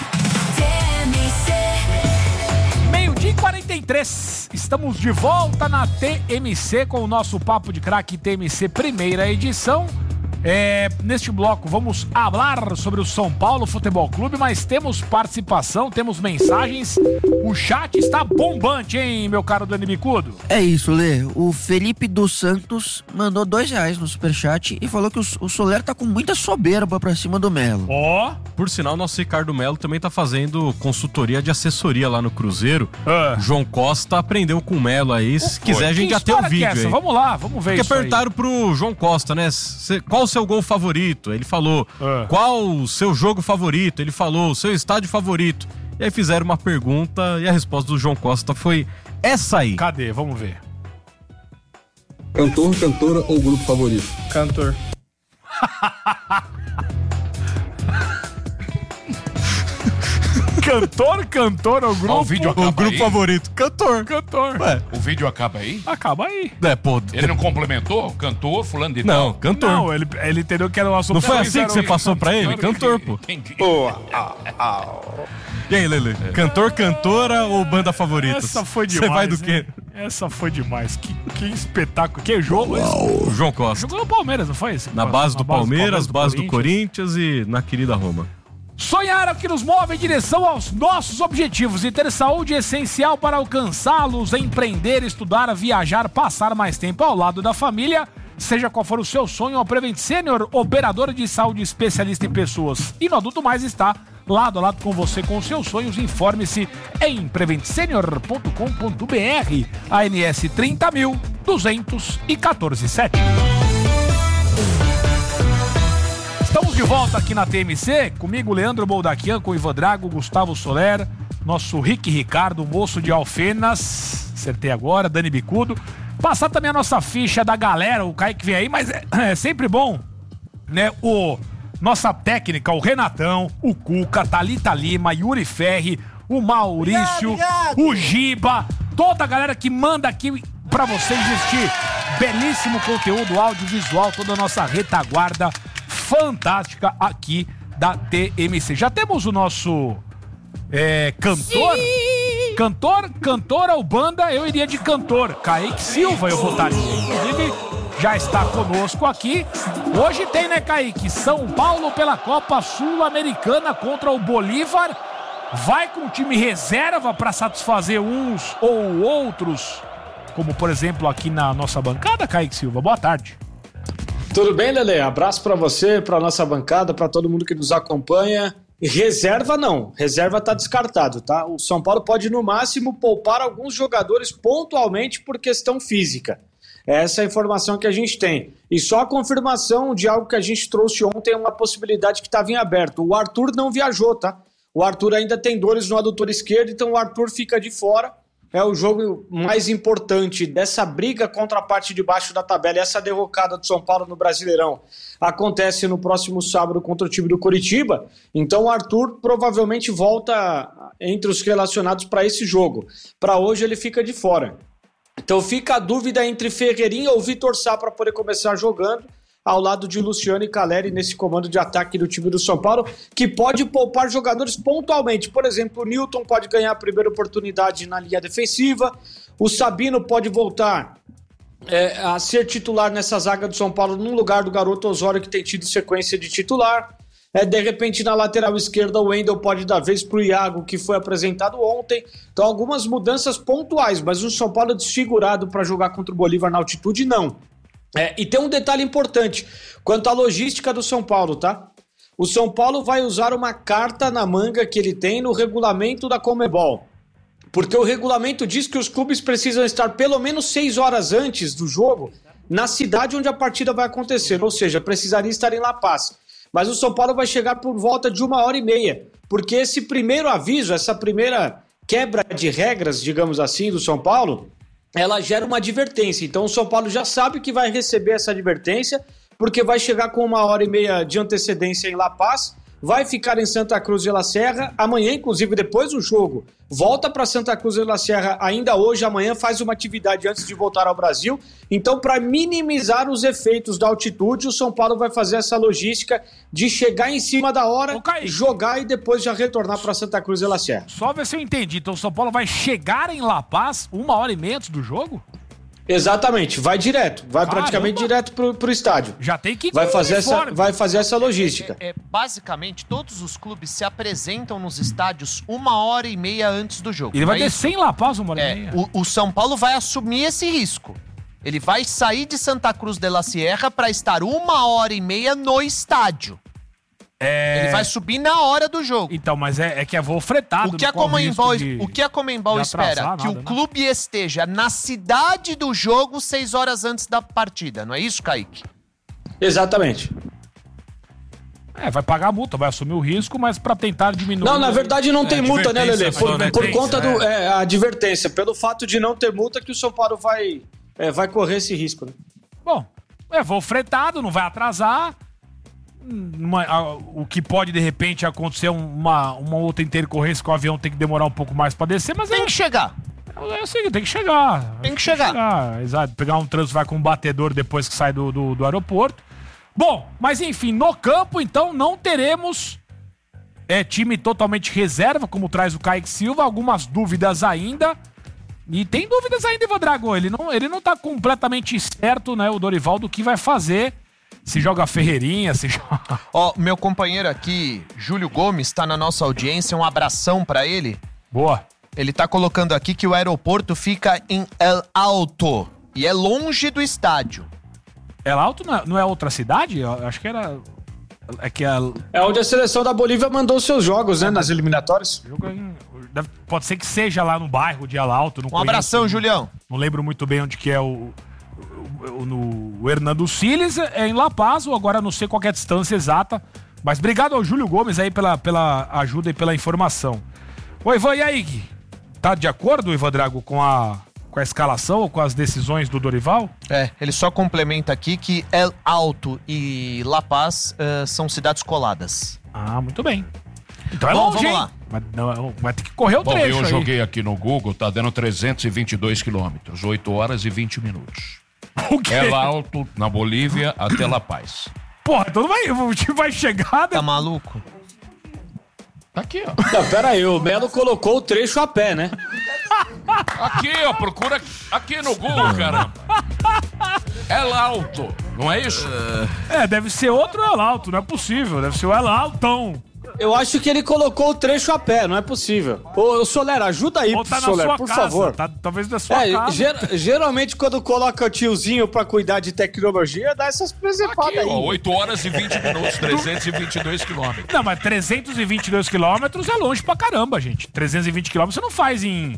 Meio-dia e quarenta e três. Estamos de volta na T M C com o nosso Papo de Craque T M C Primeira Edição. É, neste bloco vamos falar sobre o São Paulo Futebol Clube, mas temos participação, temos mensagens. O chat está bombante, hein, meu caro Dani Bicudo? É isso, Lê. O Felipe dos Santos mandou dois reais no superchat e falou que o, o Soler tá com muita soberba pra cima do Melo. Ó, oh. Por sinal, nosso Ricardo Melo também tá fazendo consultoria de assessoria lá no Cruzeiro. Ah. João Costa aprendeu com o Melo aí. Se Pô, quiser, a gente já tem o vídeo aí. Vamos lá, vamos ver Porque isso perguntaram aí. pro João Costa, né? Cê, qual o seu gol favorito? Ele falou. Ah. Qual o seu jogo favorito? Ele falou. O seu estádio favorito? E aí fizeram uma pergunta e a resposta do João Costa foi essa aí. Cadê? Vamos ver. Cantor, cantora ou grupo favorito? Cantor. Cantor, cantor ou grupo? Ah, o vídeo acaba o grupo aí? favorito. Cantor. Cantor. Ué. O vídeo acaba aí? Acaba aí. É, pô. Ele não complementou? Cantor, fulano de Não, tal? cantor. Não, ele, ele entendeu que era um assunto. Não foi assim que você passou pra ele? Cantor, pô. Oh, E aí, Lele? Cantor, cantora ou banda favorita? Essa foi demais. Você vai do quê? Hein? Essa foi demais. Que, que espetáculo. Que jogo esse? O João Costa. Jogou no Palmeiras, não foi esse? Na base do Palmeiras, do base do Corinthians e na querida Roma. Sonhar é o que nos move em direção aos nossos objetivos e ter saúde é essencial para alcançá-los, empreender, estudar, viajar, passar mais tempo ao lado da família. Seja qual for o seu sonho, a Prevent Senior, operadora de saúde especialista em pessoas e no adulto mais, está lado a lado com você com os seus sonhos. Informe-se em prevent senior ponto com ponto b r. A N S trinta mil duzentos e quatorze sete. Estamos de volta aqui na T M C, comigo Leandro Boldaquian, com o Ivan Drago, Gustavo Soler, nosso Rick Ricardo, moço de Alfenas, acertei agora, Dani Bicudo. Passar também a nossa ficha da galera, o Kaique vem aí, mas é, é sempre bom, né, o... Nossa técnica, o Renatão, o Cuca, Thalita Lima, Yuri Ferri, o Maurício, obrigado, obrigado. O Giba, toda a galera que manda aqui pra vocês este belíssimo conteúdo audiovisual, toda a nossa retaguarda fantástica aqui da T M C. Já temos o nosso é, cantor? Sim. Cantor, cantora ou banda, eu iria de cantor. Kaique Silva eu votaria. Inclusive, já está conosco aqui. Hoje tem, né, Kaique? São Paulo pela Copa Sul-Americana contra o Bolívar. Vai com time reserva para satisfazer uns ou outros, como por exemplo aqui na nossa bancada, Kaique Silva. Boa tarde. Tudo bem, Lelê? Abraço para você, para nossa bancada, para todo mundo que nos acompanha. Reserva não, reserva tá descartado, tá? O São Paulo pode no máximo poupar alguns jogadores pontualmente por questão física. Essa é a informação que a gente tem. E só a confirmação de algo que a gente trouxe ontem, uma possibilidade que estava em aberto. O Arthur não viajou, tá? O Arthur ainda tem dores no adutor esquerdo, então o Arthur fica de fora. É o jogo mais importante dessa briga contra a parte de baixo da tabela. Essa derrocada do São Paulo no Brasileirão acontece no próximo sábado contra o time do Coritiba. Então o Arthur provavelmente volta entre os relacionados para esse jogo. Para hoje ele fica de fora. Então fica a dúvida entre Ferreirinha ou Vitor Sá para poder começar jogando ao lado de Luciano e Caleri nesse comando de ataque do time do São Paulo, que pode poupar jogadores pontualmente. Por exemplo, o Newton pode ganhar a primeira oportunidade na linha defensiva, o Sabino pode voltar é, a ser titular nessa zaga do São Paulo no lugar do garoto Osório, que tem tido sequência de titular. É, de repente, na lateral esquerda, o Wendel pode dar vez pro Iago, que foi apresentado ontem. Então, algumas mudanças pontuais, mas o São Paulo desfigurado para jogar contra o Bolívar na altitude, não. É, e tem um detalhe importante quanto à logística do São Paulo, tá? O São Paulo vai usar uma carta na manga que ele tem no regulamento da Conmebol. Porque o regulamento diz que os clubes precisam estar pelo menos seis horas antes do jogo na cidade onde a partida vai acontecer. Ou seja, precisaria estar em La Paz. Mas o São Paulo vai chegar por volta de uma hora e meia. Porque esse primeiro aviso, essa primeira quebra de regras, digamos assim, do São Paulo, ela gera uma advertência. Então o São Paulo já sabe que vai receber essa advertência, porque vai chegar com uma hora e meia de antecedência em La Paz, vai ficar em Santa Cruz de la Serra, amanhã, inclusive, depois do jogo, volta para Santa Cruz de la Serra ainda hoje, amanhã faz uma atividade antes de voltar ao Brasil. Então, para minimizar os efeitos da altitude, o São Paulo vai fazer essa logística de chegar em cima da hora, jogar e depois já retornar para Santa Cruz de la Serra. Só ver se eu entendi. Então, o São Paulo vai chegar em La Paz uma hora e meia antes do jogo? Exatamente, vai direto, vai Caramba. praticamente direto pro, pro estádio. Já tem que ir vai com fazer essa, uniforme. vai fazer essa logística. É, é, basicamente, todos os clubes se apresentam nos estádios uma hora e meia antes do jogo. Ele vai É descer isso? em La Paz uma hora É, e meia. o, o São Paulo vai assumir esse risco. Ele vai sair de Santa Cruz de la Sierra para estar uma hora e meia no estádio. É... Ele vai subir na hora do jogo. Então, mas é, é que é voo fretado. O que a não corre Comembol, risco de- o que a Comembol de espera? atrasar Que nada, o né? clube esteja na cidade do jogo seis horas antes da partida. Não é isso, Kaique? Exatamente. É, vai pagar a multa, vai assumir o risco, mas pra tentar diminuir... Não, na verdade não tem multa, né, Lelê? Por, né? por conta do... É, a advertência, pelo fato de não ter multa que o São Paulo vai, é, vai correr esse risco, né? Bom, é voo fretado, não vai atrasar. Uma- a- o que pode, de repente, acontecer uma, uma outra intercorrência que o avião tem que demorar um pouco mais pra descer, mas... Tem é, que chegar. É o seguinte, tem que chegar. Tem que chegar. Exato, pegar um trânsito, vai com um batedor depois que sai do, do, do aeroporto. Bom, mas enfim, no campo, então, não teremos é, time totalmente reserva, como traz o Kaique Silva, algumas dúvidas ainda. E tem dúvidas ainda, Ivan Drago. Ele não, ele não tá completamente certo, né, o Dorival, do que vai fazer. Se joga Ferreirinha, se joga... Ó, meu companheiro aqui, Júlio Gomes, tá na nossa audiência. Um abração pra ele. Boa. Ele tá colocando aqui que o aeroporto fica em El Alto e é longe do estádio. El Alto não é, não é outra cidade? Eu acho que era... É que a... É onde a seleção da Bolívia mandou seus jogos, né, nas eliminatórias. Jogo em- deve- Pode ser que seja lá no bairro de El Alto. Não Um abração, conheço, Julião. Não lembro muito bem onde que é o... o, o no o Hernando Siles é em La Paz, ou agora não sei qual que é a distância exata. Mas obrigado ao Júlio Gomes aí pela, pela ajuda e pela informação. Ô Ivan, e aí? Gui? Tá de acordo, Ivan Drago, com a, com a escalação ou com as decisões do Dorival? É, ele só complementa aqui que El Alto e La Paz eh, são cidades coladas. Ah, muito bem. Então é Bom, longe, vamos hein? lá. Vai, não, vai ter que correr o Bom, trecho eu aí. joguei aqui no Google, tá dando trezentos e vinte e dois quilômetros, oito horas e vinte minutos. O quê? É lá alto, na Bolívia, até La Paz. Porra, então não vai, o time vai chegar... Tá maluco? Tá aqui, ó. Não, pera aí, o Melo colocou o trecho a pé, né? Aqui, ó, procura aqui no Google, caramba. É lá alto, não é isso? É, deve ser outro El Alto, não é possível. Deve ser o El Altão. Eu acho que ele colocou o trecho a pé, não é possível. Ô, Solera, ajuda aí, Ou tá na Solera, sua por casa, favor. tá- talvez na sua É, casa. ger- geralmente quando coloca o tiozinho pra cuidar de tecnologia, dá essas presepadas Aqui, aí. ó, oito horas e vinte minutos, trezentos e vinte e dois quilômetros. Não, mas trezentos e vinte e dois quilômetros é longe pra caramba, gente. trezentos e vinte quilômetros você não faz em...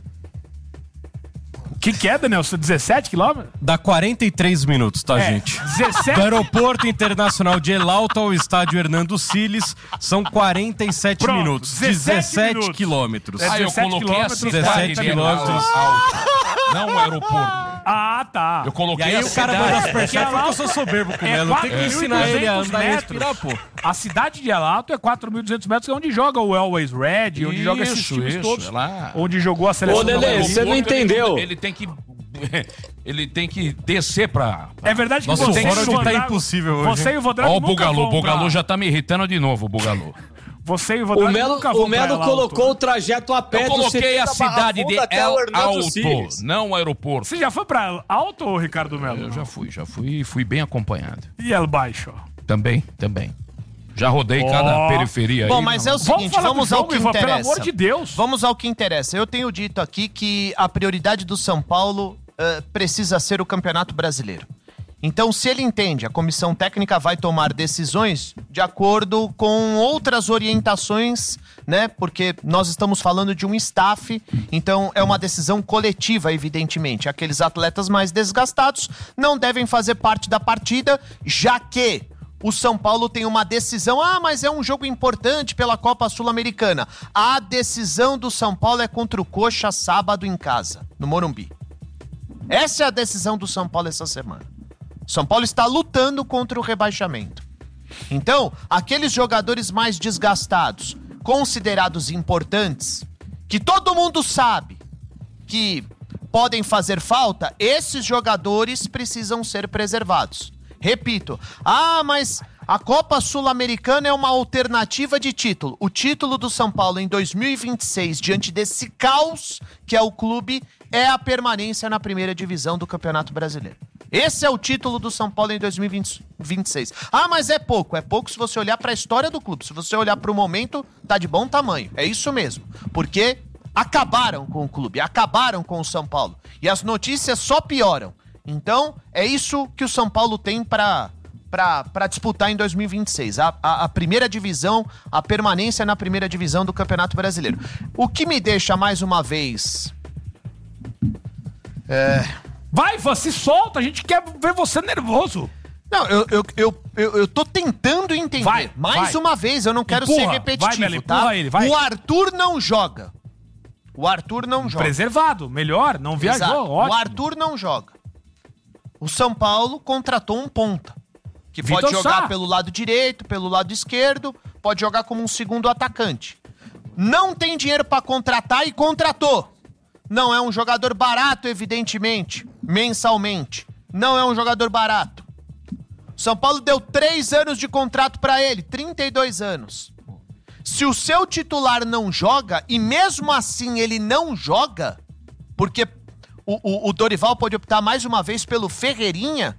O que que é, Daniel? dezessete quilômetros? Dá quarenta e três minutos, tá, É, gente? dezessete? Do Aeroporto Internacional de El Alto ao Estádio Hernando Siles são quarenta e sete Pronto, minutos. dezessete dezessete minutos. quilômetros. É Ah, eu dezessete coloquei a quilômetros, cidade dezessete de quilômetros. alto, não o aeroporto. Ah, tá. Eu coloquei E aí a o cara cidade. manda as perguntas porque eu sou soberbo com É ela. Eu tenho que ensinar ele a andar e respirar, pô. A cidade de El Alto é quatro mil e duzentos metros, que é onde joga o Always Red, onde joga esses Isso, times isso, todos. é lá. Onde jogou a seleção Ô, Lelê, da você não Aeroporto, ele- entendeu. Ele tem que... Ele tem que descer pra... pra- É verdade que Nossa, você o e fora o de tá Vodrago- impossível hoje, Você e o Vodrago Ó o nunca Bugalu, vão o Bugalu pra- já tá me irritando de novo, o Bugalu. Você e o O Vodrago Melo, nunca vão o Melo pra El Alto. colocou o trajeto a pé Eu do coloquei a C T da Barra cidade de Funda até El o Hernando Alto, Siles. não o aeroporto. Você já foi pra El Alto, Ricardo Melo? Eu já fui, já fui, fui bem acompanhado. E El Baixo? Também, também. Já rodei Ó. cada periferia aí. Bom, mas é o seguinte, falar vamos do ao jogo, que Ivan, interessa. pelo amor de Deus. Vamos ao que interessa. Eu tenho dito aqui que a prioridade do São Paulo uh, precisa ser o Campeonato Brasileiro. Então, se ele entende, a comissão técnica vai tomar decisões de acordo com outras orientações, né? Porque nós estamos falando de um staff, então é uma decisão coletiva, evidentemente. Aqueles atletas mais desgastados não devem fazer parte da partida, já que o São Paulo tem uma decisão, ah, mas é um jogo importante pela Copa Sul-Americana. A decisão do São Paulo é contra o Coxa sábado em casa, no Morumbi. Essa é a decisão do São Paulo essa semana. São Paulo está lutando contra o rebaixamento. Então, aqueles jogadores mais desgastados, considerados importantes, que todo mundo sabe que podem fazer falta, esses jogadores precisam ser preservados. Repito, ah, mas a Copa Sul-Americana é uma alternativa de título. O título do São Paulo em dois mil e vinte e seis, diante desse caos que é o clube, é a permanência na primeira divisão do Campeonato Brasileiro. Esse é o título do São Paulo em dois mil e vinte e seis. Ah, mas é pouco. É pouco se você olhar para a história do clube. Se você olhar para o momento, tá de bom tamanho. É isso mesmo. Porque acabaram com o clube, acabaram com o São Paulo. E as notícias só pioram. Então, é isso que o São Paulo tem para para disputar em dois mil e vinte e seis. A, a, a primeira divisão, a permanência na primeira divisão do Campeonato Brasileiro. O que me deixa mais uma vez... É... Vai, Ivan, se solta, a gente quer ver você nervoso. Não, eu, eu, eu, eu, eu tô tentando entender. Vai, mais vai. uma vez, eu não quero Empurra, ser repetitivo, vai, Meli, tá? empurra ele, vai. O Arthur não joga. O Arthur não joga. Preservado, melhor, não viajou, Exato. ótimo. O Arthur não joga. O São Paulo contratou um ponta, que Vitor pode jogar Sá. pelo lado direito, pelo lado esquerdo, pode jogar como um segundo atacante. Não tem dinheiro pra contratar e contratou. Não é um jogador barato, evidentemente, mensalmente. Não é um jogador barato. São Paulo deu três anos de contrato pra ele, trinta e dois anos. Se o seu titular não joga, e mesmo assim ele não joga, porque o, o, o Dorival pode optar mais uma vez pelo Ferreirinha,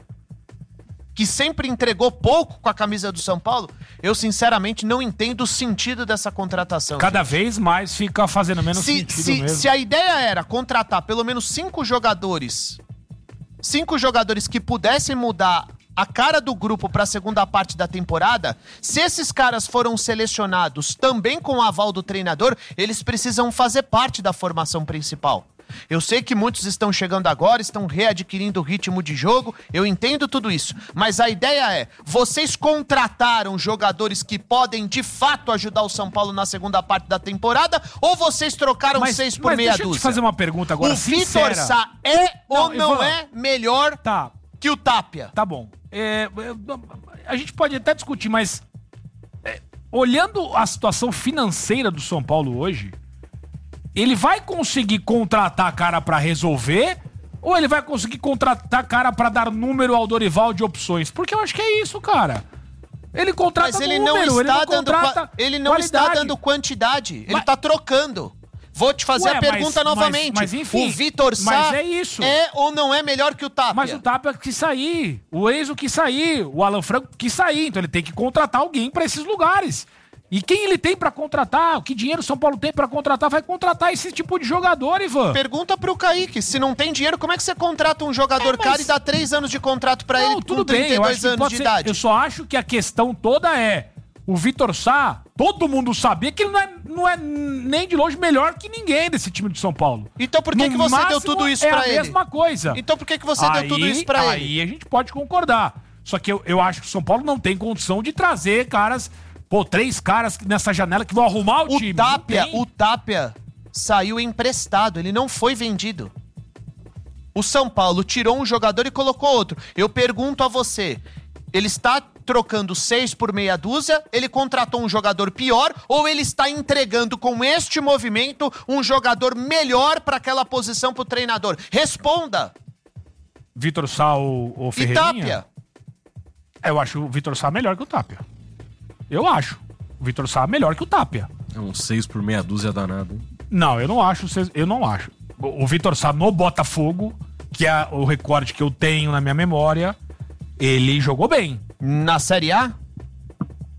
que sempre entregou pouco com a camisa do São Paulo, eu sinceramente não entendo o sentido dessa contratação. Cada gente. vez mais fica fazendo menos se, sentido se, mesmo. se a ideia era contratar pelo menos cinco jogadores, cinco jogadores que pudessem mudar a cara do grupo para a segunda parte da temporada, se esses caras foram selecionados também com o aval do treinador, eles precisam fazer parte da formação principal. Eu sei que muitos estão chegando agora, estão readquirindo o ritmo de jogo, eu entendo tudo isso, mas a ideia é, vocês contrataram jogadores que podem de fato ajudar o São Paulo na segunda parte da temporada, ou vocês trocaram Mas- seis por mas meia deixa eu te dúzia? fazer uma pergunta agora, O Vitor sincera. Sá é ou Não, não Ivan. é melhor Tá. que o Tapia? Tá bom. É, é, a gente pode até discutir, mas é, olhando a situação financeira do São Paulo hoje, ele vai conseguir contratar cara pra resolver ou ele vai conseguir contratar cara pra dar número ao Dorival de opções? Porque eu acho que é isso, cara. Ele contrata Mas ele número, não está ele não dando contrata qua- ele não está qualidade. dando quantidade, ele Mas- está trocando. Vou te fazer Ué, a pergunta mas- novamente. mas- mas enfim, o Vitor Sá mas é isso. é ou não é melhor que o Tapia? Mas o Tapia quis sair, o Enzo quis sair, o Alan Franco quis sair, então ele tem que contratar alguém pra esses lugares. E quem ele tem pra contratar? Que dinheiro o São Paulo tem pra contratar? Vai contratar esse tipo de jogador, Ivan. Pergunta pro Kaique, se não tem dinheiro, como é que você contrata um jogador É, mas- caro e dá três anos de contrato pra Não, ele tudo com bem, eu acho trinta e dois que anos pode de ser- idade? Eu só acho que a questão toda é, o Vitor Sá, todo mundo sabia que ele não é, não é nem de longe melhor que ninguém desse time de São Paulo. Então por que, No que você deu máximo, tudo isso é pra a ele? mesma coisa. Então por que, que você aí, deu tudo isso pra aí ele? Aí a gente pode concordar. Só que eu, eu acho que o São Paulo não tem condição de trazer caras, pô, três caras nessa janela que vão arrumar o, O time. Não Tapia, tem. o Tapia saiu emprestado, ele não foi vendido. O São Paulo tirou um jogador e colocou outro. Eu pergunto a você, ele está trocando seis por meia dúzia, ele contratou um jogador pior, ou ele está entregando com este movimento um jogador melhor para aquela posição pro treinador? Responda! Vitor Sá ou, ou E Ferreirinha? Tapia? Eu acho o Vitor Sá melhor que o Tapia. Eu acho. O Vitor Sá melhor que o Tapia. É um seis por meia dúzia danado, hein? Não, eu não acho. Eu não acho. O o Vitor Sá no Botafogo, que é o recorde que eu tenho na minha memória, ele jogou bem. Na Série A?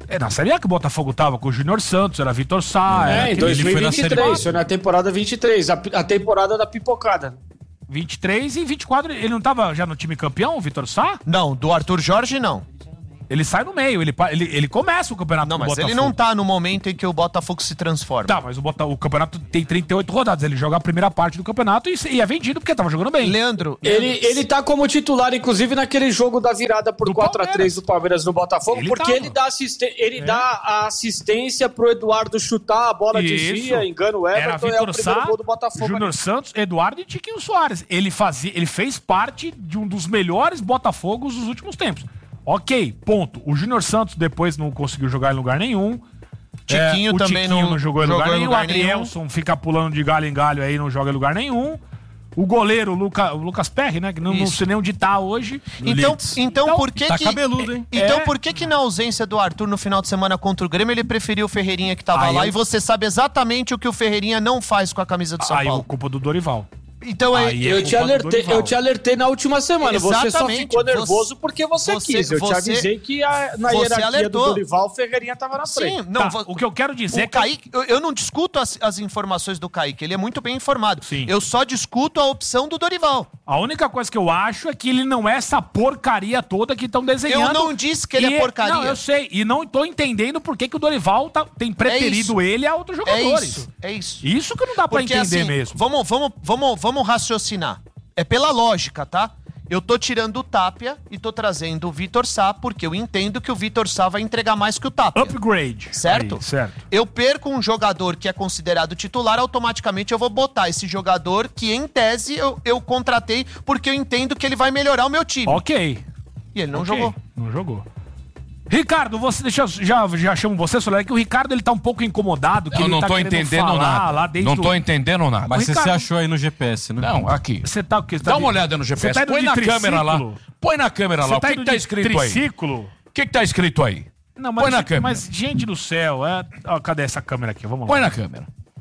É na Série A que o Botafogo tava com o Júnior Santos, era Vitor Sá. É, em dois mil e vinte e três, foi na temporada vinte e três, a, a temporada da pipocada. vinte e três e vinte e quatro, ele não tava já no time campeão, o Vitor Sá? Não, do Arthur Jorge não. Ele sai no meio, ele, ele, ele começa o campeonato Não, do mas Botafogo. ele não tá no momento em que o Botafogo se transforma. Tá, mas o, Bota, o campeonato tem trinta e oito rodadas, ele joga a primeira parte do campeonato e, e é vendido porque tava jogando bem. Leandro... Ele, ele tá como titular, inclusive, naquele jogo da virada por quatro a três do Palmeiras no Botafogo, ele porque tava. ele, dá, assisten ele é. dá a assistência pro Eduardo chutar, a bola desvia, engana o Everton, é o primeiro Sá, gol do Botafogo. Júnior Santos, Eduardo e Tiquinho Soares. Ele, fazia, ele fez parte de um dos melhores Botafogos dos últimos tempos. Ok, ponto. O Júnior Santos depois não conseguiu jogar em lugar nenhum. Tiquinho é, o também Tiquinho não, não jogou em lugar jogou nenhum. O Adrielson fica pulando de galho em galho aí, não joga em lugar nenhum. O goleiro, o, Luca, o Lucas Perry, né? Que não, não sei nem onde tá hoje. Então, então, então por que tá que... cabeludo, hein? Então É. por que que na ausência do Arthur no final de semana contra o Grêmio, ele preferiu o Ferreirinha que tava Aí lá eu- e você sabe exatamente o que o Ferreirinha não faz com a camisa do São Aí Paulo? o culpa do Dorival. Então é... Aí é Eu te, culpa do alertei, Dorival. eu te alertei na última semana. Você só Exatamente. ficou nervoso Você- porque você, você- quis. Eu te você- avisei que a, na você hierarquia alertou. do Dorival, o Ferreirinha tava na frente. Sim, não, Tá, vo- o que eu quero dizer é o que... Kaique, eu, eu não discuto as, as informações do Kaique, ele é muito bem informado. Sim. Eu só discuto a opção do Dorival. A única coisa que eu acho é que ele não é essa porcaria toda que estão desenhando. Eu não disse que ele é porcaria. Não, eu sei. E não tô entendendo por que, que o Dorival tá- tem preferido isso. ele a outros É jogadores. isso, é isso. Isso que não dá pra Porque entender assim, mesmo. Vamos, vamos, vamos, vamos raciocinar. É pela lógica, tá? Eu tô tirando o Tapia e tô trazendo o Vitor Sá, porque eu entendo que o Vitor Sá vai entregar mais que o Tapia. Upgrade. Certo? Aí, certo. Eu perco um jogador que é considerado titular, automaticamente eu vou botar esse jogador que, em tese, eu, eu contratei porque eu entendo que ele vai melhorar o meu time. Ok. E ele não Ok. jogou. Não jogou. Ricardo, você deixa eu- já já chamo você, Soler, que o Ricardo ele tá um pouco incomodado, que Eu ele não tá tô querendo entendendo falar nada. lá desde Não tô o- entendendo nada. Mas O você Ricardo- se achou aí no G P S, né? Não, aqui. Você tá o quê? Você tá Dá de- uma olhada no G Você P S. tá indo Põe de na câmera lá. triciclo? Põe na câmera Você lá. O tá que, indo que tá de escrito aí? triciclo? O que, que tá escrito aí? Não, mas, Põe na gente- câmera. mas, gente do céu, é... ó, cadê essa câmera aqui? Vamos lá. Põe na câmera.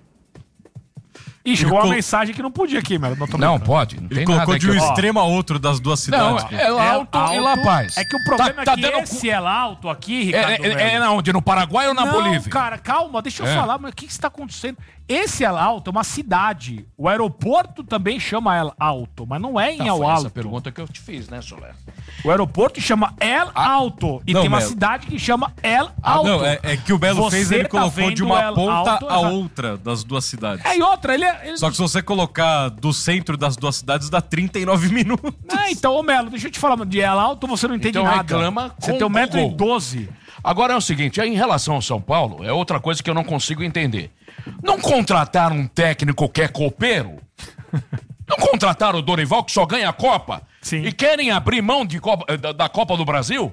Ih, chegou Ele uma col- mensagem que não podia aqui, mano. Não, tô Não, brincando. pode. Não Ele tem colocou nada de um aqui, ó. extremo a outro das duas Não, cidades. é alto, e La Paz. É que o problema Tá- é tá que dando esse é alto aqui, É, Ricardo. é, é, velho. na onde? No Paraguai ou na não, Bolívia? cara, calma, deixa eu É. falar, mas o que que está acontecendo? Esse El Alto é uma cidade. O aeroporto também chama El Alto, mas não é em Não, El foi Alto. essa pergunta que eu te fiz, né, Soler? O aeroporto chama El Alto. E Não, tem uma Melo. cidade que chama El Ah, Alto. não, é, é que o Belo Você fez, ele tá colocou de vendo uma El ponta Alto, a essa- outra das duas cidades. É, e outra, ele, é- ele... Só que se você colocar do centro das duas cidades, dá trinta e nove minutos. É, então, ô Melo, deixa eu te falar, de El Alto você não entende Então nada. reclama Você com tem um o metro e gol. doze. Agora é o seguinte, em relação ao São Paulo, é outra coisa que eu não consigo entender. Não contrataram um técnico que é copeiro? Não contrataram o Dorival, que só ganha a Copa? Sim. E querem abrir mão de Copa- da, da Copa do Brasil?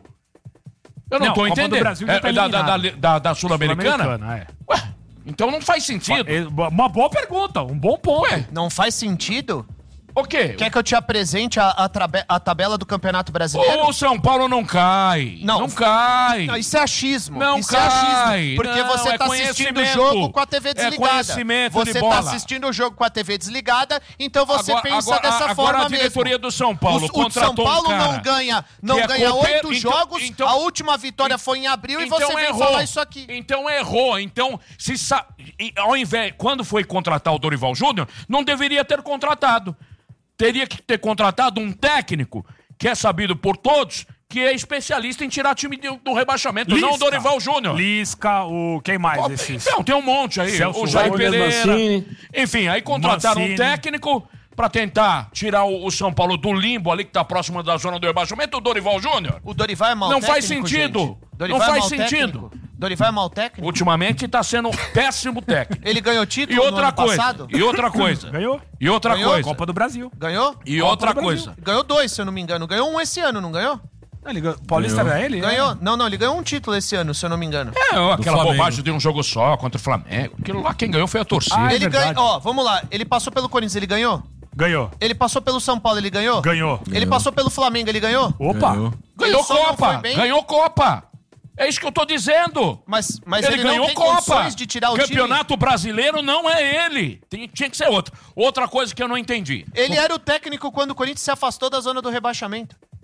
Eu não, Não, tô Copa do entendendo. Brasil já É, tá da, da, da, eliminado. da- da Sul-Americana? Sul-Americana, é. Ué, então não faz sentido. É uma boa pergunta, um bom ponto. Ué, Não faz sentido? o quê? Quer que eu te apresente a, a, trabe- a tabela do Campeonato Brasileiro? O São Paulo não cai. Não. Não, cai. Não, isso é achismo. Não isso cai. é achismo. Porque Não, você é tá assistindo o conhecimento. jogo com a T V É desligada. conhecimento você de tá bola. assistindo o jogo com a T V desligada, então você Agora- pensa agora- dessa agora forma a diretoria mesmo. do São Paulo O, o São contratou um Paulo cara não ganha, não que é ganha copeiro, oito então- jogos. então- a última vitória foi em abril e você vem falar isso aqui. Então errou. Então, se sa... e, ao invés, quando foi contratar o Dorival Júnior, não deveria ter contratado. Teria que ter contratado um técnico que é sabido por todos, que é especialista em tirar time do, do rebaixamento, não o Dorival Júnior. Lisca, o quem mais? Esses? Não, tem um monte aí. Celso o Jair Rojas, Pereira. Mancini. Enfim, aí contrataram Mancini. um técnico pra tentar tirar o, o São Paulo do limbo ali que tá próximo da zona do rebaixamento, o Dorival Júnior. O Dorival é mau Não técnico, faz sentido. gente? Dorival Não é faz mau sentido. técnico? Dorival é mau técnico? Ultimamente tá sendo um péssimo técnico. Ele ganhou título E outra no ano coisa. passado? E outra coisa. Ganhou? E outra Ganhou? coisa. Copa do Brasil. Ganhou? E Copa outra do Brasil. coisa. Ganhou dois, se eu não me engano. Ganhou um esse ano, não ganhou? Ele ganhou- Paulista Ganhou. era ele? Ganhou. Não, não, ele ganhou um título esse ano, se eu não me engano. É, ó, aquela Flamengo. bobagem de um jogo só contra o Flamengo. Aquilo lá quem ganhou foi a torcida. Ah, é ele verdade. ganhou. Ó, vamos lá. Ele passou pelo Corinthians, ele ganhou? Ganhou. Ele passou pelo São Paulo, ele ganhou? Ganhou. Ele passou pelo Flamengo, ele ganhou? Opa! Ganhou. Ganhou Ele só não Copa. foi bem? Ganhou Copa. É isso que eu tô dizendo. Mas, mas ele, ele, ganhou não tem Copa. condições de tirar o Campeonato Brasileiro não é ele. Tem- tinha que ser outro. Outra coisa que eu não entendi. time. Ele era o técnico quando o Corinthians se afastou da zona do rebaixamento.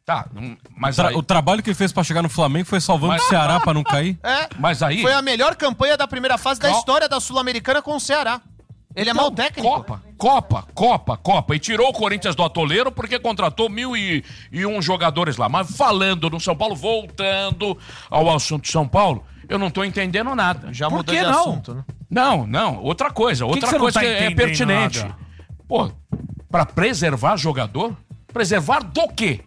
Tá, mas Tra- aí... O trabalho que ele fez pra chegar no Flamengo foi salvando Mas- o Ceará pra não cair. É, mas aí... foi a melhor campanha da primeira fase da Cal- história da Sul-Americana com o Ceará. Ele Então, é mau técnico. Copa, Copa, Copa, Copa. E tirou o Corinthians do atoleiro porque contratou mil e, e um jogadores lá. Mas falando no São Paulo, voltando ao assunto de São Paulo, eu não tô entendendo nada. Já Por mudou que de não? assunto, né? Não, não. Outra coisa. que Outra você não coisa tá que é entendendo pertinente. nada? Pô, pra preservar jogador? Preservar do quê?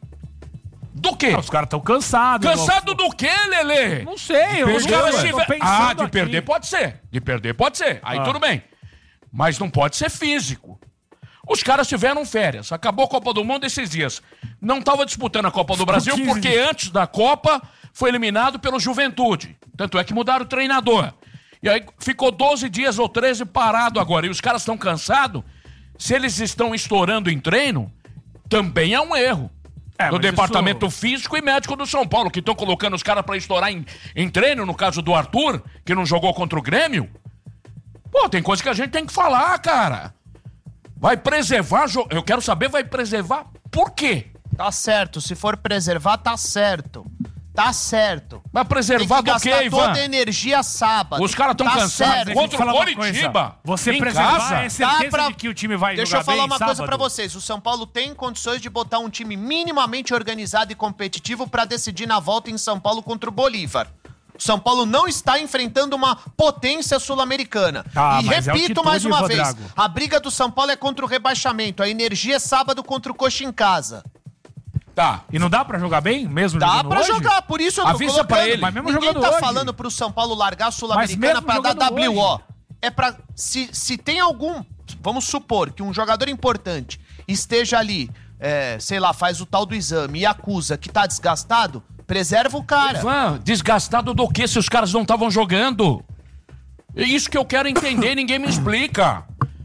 Do quê? Ah, os caras estão cansados. Cansado do quê, Lelê? Não sei, Os eu caras tô tiver... pensando Ah, de aqui. perder pode ser. De perder pode ser. Aí Ah. tudo bem. Mas não pode ser físico. Os caras tiveram férias. Acabou a Copa do Mundo esses dias. Não estava disputando a Copa do Brasil quinze porque antes da Copa foi eliminado pelo Juventude. Tanto é que mudaram o treinador. E aí ficou doze dias ou treze parado agora. E os caras estão cansados. Se eles estão estourando em treino, também é um erro. É, do mas departamento isso- físico e médico do São Paulo, que estão colocando os caras pra estourar em, em treino, no caso do Arthur, que não jogou contra o Grêmio. Pô, tem coisa que a gente tem que falar, cara. Vai preservar, jo- eu quero saber, vai preservar por quê? Tá certo, se for preservar, tá certo. Tá certo. Vai preservar Tem do que quê, gastar Ivan? toda a energia sábado. Os caras tão Tá cansados. certo. Contra o Fala uma Coritiba, coisa, Você em preservar casa. é certeza Dá pra- de que o time vai Deixa jogar eu falar bem uma coisa sábado? pra vocês. O São Paulo tem condições de botar um time minimamente organizado e competitivo pra decidir na volta em São Paulo contra o Bolívar. O São Paulo não está enfrentando uma potência sul-americana. Ah, e mas é repito altitude, mais uma vez, Rodrigo. a briga do São Paulo é contra o rebaixamento. A energia é sábado contra o Coxa em casa. Tá. E não dá pra jogar bem, mesmo Dá jogando pra hoje? jogar, por isso eu tô Avisa colocando. pra ele. Mas mesmo Ninguém jogando tá hoje. falando pro São Paulo largar a Mas Sul-Americana mesmo pra dar jogando W O. hoje. É pra... Se, se tem algum... Vamos supor que um jogador importante esteja ali, é, sei lá, faz o tal do exame e acusa que tá desgastado, preserva o cara. Ivan, desgastado do quê se os caras não estavam jogando? É isso que eu quero entender, ninguém me explica.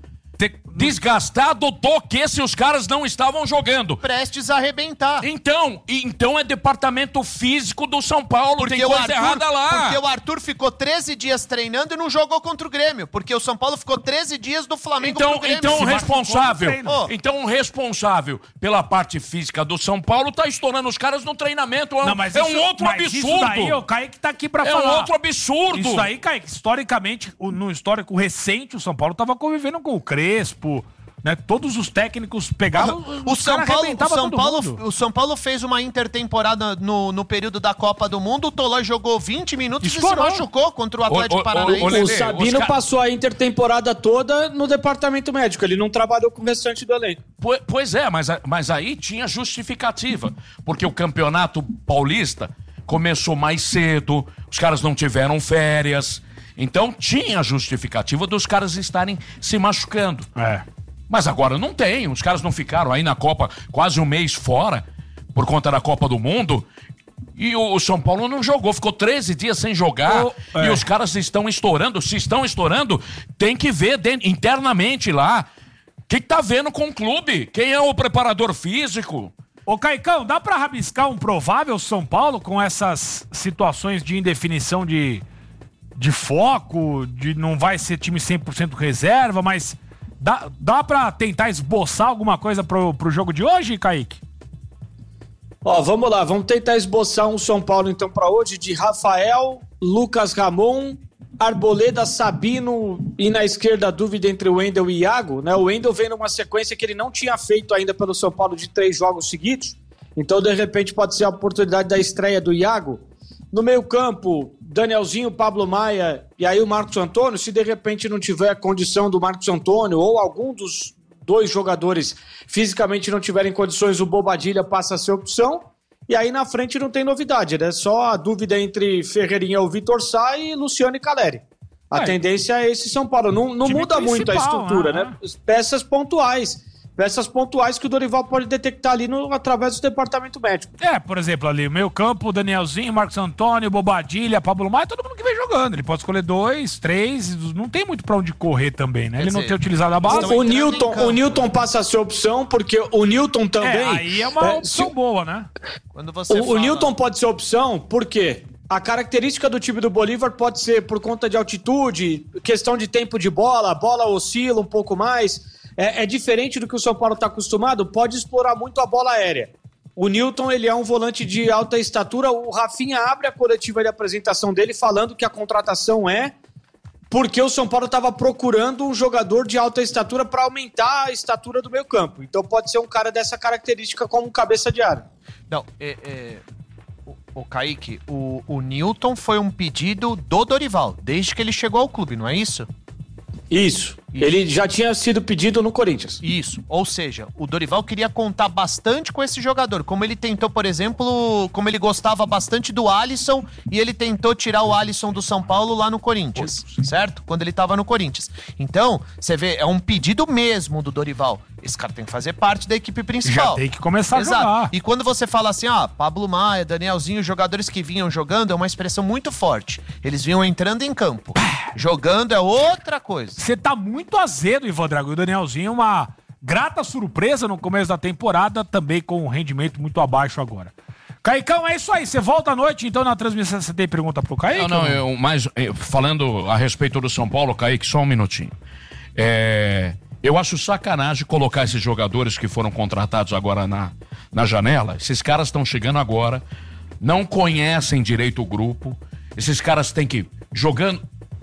Desgastado do que se os caras não estavam jogando? Prestes a arrebentar. Então, então é departamento físico do São Paulo, Porque tem o, coisa Arthur, errada lá. porque o Arthur ficou treze dias treinando e não jogou contra o Grêmio. Porque o São Paulo ficou treze dias do Flamengo Então, pro Grêmio. então Se o responsável, machucou no treino. então o responsável pela parte física do São Paulo tá estourando os caras no treinamento. É um, Não, mas é isso- um outro mas absurdo. Isso daí, o Kaique tá aqui pra É falar. um outro absurdo. Isso aí, Kaique, historicamente, o- no histórico recente, o São Paulo tava convivendo com o Crespo, né? Todos os técnicos pegavam, O os São, caras Paulo, o, arrebentavam São todo Paulo, mundo. o São Paulo fez uma intertemporada no, no período da Copa do Mundo. O Tolói jogou vinte minutos Estourou. e se machucou contra o Atlético Ô, ô, ô, Paranaense. ô, Lelê, O Sabino os ca- passou a intertemporada toda no departamento médico. Ele não trabalhou com o restante do elenco. Po- Pois é, mas, a- mas aí tinha justificativa. Porque o campeonato paulista começou mais cedo, os caras não tiveram férias. Então tinha justificativa dos caras estarem se machucando. É. Mas agora não tem, os caras não ficaram aí na Copa quase um mês fora, por conta da Copa do Mundo. E o o São Paulo não jogou, ficou treze dias sem jogar. O- é. E os caras estão estourando. Se estão estourando, tem que ver dentro- internamente lá. O que, que tá vendo com o clube? Quem é o preparador físico? Ô, Caicão, dá pra rabiscar um provável São Paulo com essas situações de indefinição de, de foco, de não vai ser time cem por cento reserva, mas dá, dá pra tentar esboçar alguma coisa pro, pro jogo de hoje, Kaique? Ó, vamos lá, vamos tentar esboçar um São Paulo então pra hoje de Rafael, Lucas Ramon, Arboleda, Sabino e na esquerda a dúvida entre o Wendel e Iago, né? O Wendel vem numa sequência que ele não tinha feito ainda pelo São Paulo de três jogos seguidos, então de repente pode ser a oportunidade da estreia do Iago. No meio campo, Danielzinho, Pablo Maia e aí o Marcos Antônio, se de repente não tiver a condição do Marcos Antônio ou algum dos dois jogadores fisicamente não tiverem condições, o Bobadilha passa a ser opção. E aí na frente não tem novidade, né? Só a dúvida entre Ferreirinha ou Vitor Sá e Luciano e Caleri. A É. tendência é esse São Paulo. Não, não Time muda muito a principal, estrutura, né? né? Peças pontuais. Peças pontuais que o Dorival pode detectar ali no, através do departamento médico. É, por exemplo, ali, o meio campo, Danielzinho, Marcos Antônio, Bobadilha, Pablo Maia, todo mundo que vem jogando. Ele pode escolher dois, três, não tem muito pra onde correr também, né? Ele não dizer, tem utilizado a base. O, o Newton, o Newton passa a ser opção, porque o Newton também... É, aí é uma é, opção se- boa, né? Quando você O, fala... o Newton pode ser opção porque a característica do time do Bolívar pode ser por conta de altitude, questão de tempo de bola, a bola oscila um pouco mais. É, é diferente do que o São Paulo está acostumado, pode explorar muito a bola aérea. O Newton, ele é um volante de alta estatura. O Rafinha abre a coletiva de apresentação dele falando que a contratação é porque o São Paulo estava procurando um jogador de alta estatura para aumentar a estatura do meio campo. Então pode ser um cara dessa característica como cabeça de área. Não, é... é... O Kaique, o, o Newton foi um pedido do Dorival, desde que ele chegou ao clube, não é isso? Isso. Isso. Ele já tinha sido pedido no Corinthians. Isso. Ou seja, o Dorival queria contar bastante com esse jogador. Como ele tentou, por exemplo, como ele gostava bastante do Alisson e ele tentou tirar o Alisson do São Paulo lá no Corinthians, certo? Quando ele tava no Corinthians. Então, você vê, é um pedido mesmo do Dorival. Esse cara tem que fazer parte da equipe principal. Já tem que começar Exato. a jogar. E quando você fala assim, ah, Pablo Maia, Danielzinho, jogadores que vinham jogando, é uma expressão muito forte. Eles vinham entrando em campo. Jogando é outra coisa. Você tá muito azedo, Ivan Drago. E o Danielzinho, uma grata surpresa no começo da temporada, também com um rendimento muito abaixo agora. Caicão, é isso aí. Você volta à noite, então, na transmissão. Você tem pergunta pro Kaique? Não, não, eu, mas eu, falando a respeito do São Paulo, Kaique, só um minutinho. É... Eu acho sacanagem colocar esses jogadores que foram contratados agora na, na janela. Esses caras estão chegando agora, não conhecem direito o grupo. Esses caras têm que... Jogando...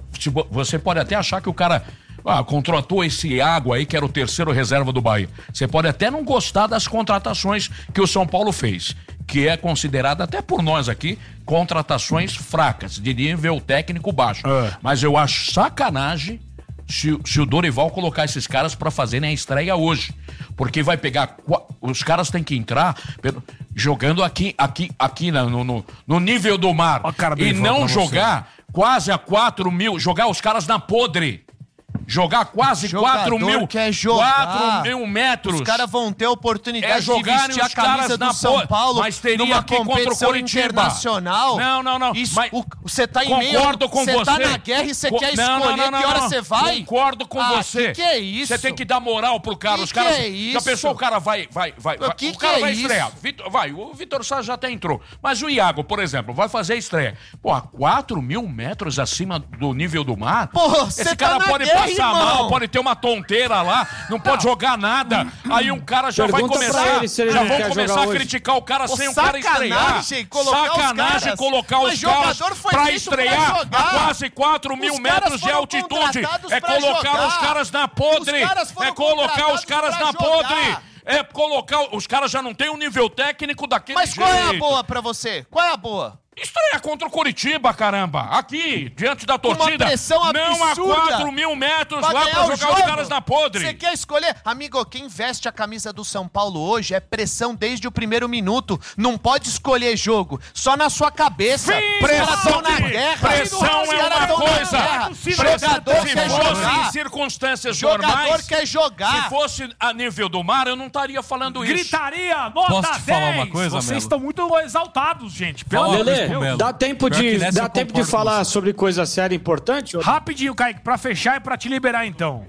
Você pode até achar que o cara ah, contratou esse Iago aí, que era o terceiro reserva do Bahia. Você pode até não gostar das contratações que o São Paulo fez, que é considerada até por nós aqui, contratações fracas, de nível técnico baixo. É. Mas eu acho sacanagem Se, se o Dorival colocar esses caras pra fazerem a estreia hoje. Porque vai pegar... Os caras têm que entrar jogando aqui, aqui, aqui no, no, no nível do mar. E não jogar quase a quatro mil... Jogar os caras na podre. Jogar quase quatro mil, quatro mil metros. Os caras vão ter a oportunidade é de vestir a camisa do São Paulo mas teria numa aqui contra o Coritiba internacional. Não, não, não. Isso, mas o, você tá em meio... Concordo com você. Você tá na guerra e você Co quer não, escolher não, não, que hora não. você vai? Concordo com ah, você. Que que é isso? Você tem que dar moral pro cara. Que Os caras, que é isso? Já pensou, o cara vai... vai, vai, vai que o cara que é vai isso? estrear. Vitor, vai, o Vitor Sá já até entrou. Mas o Iago, por exemplo, vai fazer a estreia. Pô, a quatro mil metros acima do nível do mar? Pô, esse cara tá pode guerra, passar irmão. mal, pode ter uma tonteira lá, não pode jogar nada. Aí um cara já Pergunta vai começar, ele se ele já não vão quer começar jogar a hoje. criticar o cara Pô, sem o cara estrear. colocar Sacanagem os caras. colocar Mas os caras jogador foi pra feito estrear pra jogar. a quase quatro mil Os caras metros de foram altitude. contratados É pra colocar jogar. os caras na podre. Os caras foram É colocar os contratados caras pra na jogar. podre. É colocar... Os caras já não têm um nível técnico daquele Mas jeito. qual é a boa pra você? Qual é a boa? Estreia contra o Coritiba, caramba. Aqui, diante da torcida. Uma pressão não a absurda. quatro mil metros Pra lá ganhar pra o jogar jogo. os caras na podre. Você quer escolher? Amigo, quem veste a camisa do São Paulo hoje é pressão desde o primeiro minuto. Não pode escolher jogo. Só na sua cabeça. Sim, pressão sim. na guerra. Pressão Os é caras uma tão na coisa. guerra. Se Jogador fosse quer jogar. em circunstâncias Jogador normais... quer jogar. Se fosse a nível do mar, eu não estaria falando isso. Gritaria, nota Posso te falar dez. uma coisa, Vocês Melo? estão muito exaltados, gente. Pelo Fala, amor de Lelê, Deus. Melo. Dá tempo Pior de, que nessa dá eu tempo de concordo com falar você. sobre coisa séria e importante? Ou... Rapidinho, Kaique, pra fechar e pra te liberar, então.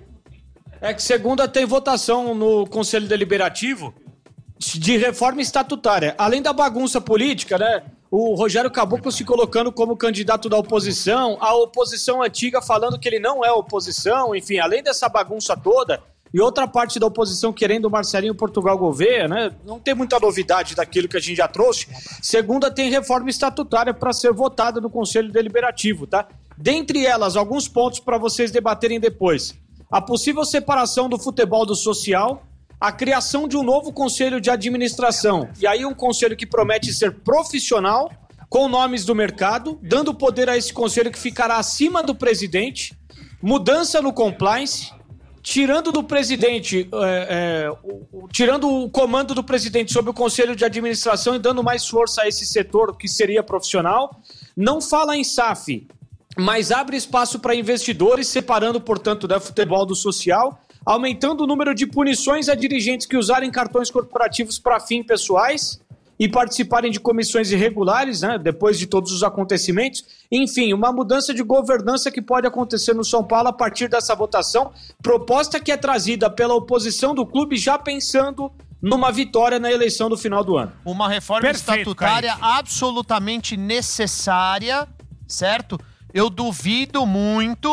É que segunda tem votação no Conselho Deliberativo de reforma estatutária. Além da bagunça política, né? O Rogério Caboclo se colocando como candidato da oposição, a oposição antiga falando que ele não é oposição, enfim, além dessa bagunça toda, e outra parte da oposição querendo o Marcelinho Portugal Gouveia, né? Não tem muita novidade daquilo que a gente já trouxe. Segunda tem reforma estatutária para ser votada no Conselho Deliberativo, tá? Dentre elas, alguns pontos para vocês debaterem depois. A possível separação do futebol do social, a criação de um novo conselho de administração, e aí um conselho que promete ser profissional, com nomes do mercado, dando poder a esse conselho que ficará acima do presidente, mudança no compliance, tirando do presidente, é, é, o, o, tirando o comando do presidente sobre o conselho de administração e dando mais força a esse setor que seria profissional. Não fala em S A F, mas abre espaço para investidores, separando, portanto, do futebol do social, aumentando o número de punições a dirigentes que usarem cartões corporativos para fins pessoais e participarem de comissões irregulares, né, depois de todos os acontecimentos. Enfim, uma mudança de governança que pode acontecer no São Paulo a partir dessa votação, proposta que é trazida pela oposição do clube já pensando numa vitória na eleição do final do ano. Uma reforma Perfeito, estatutária Kaique. absolutamente necessária, certo? Eu duvido muito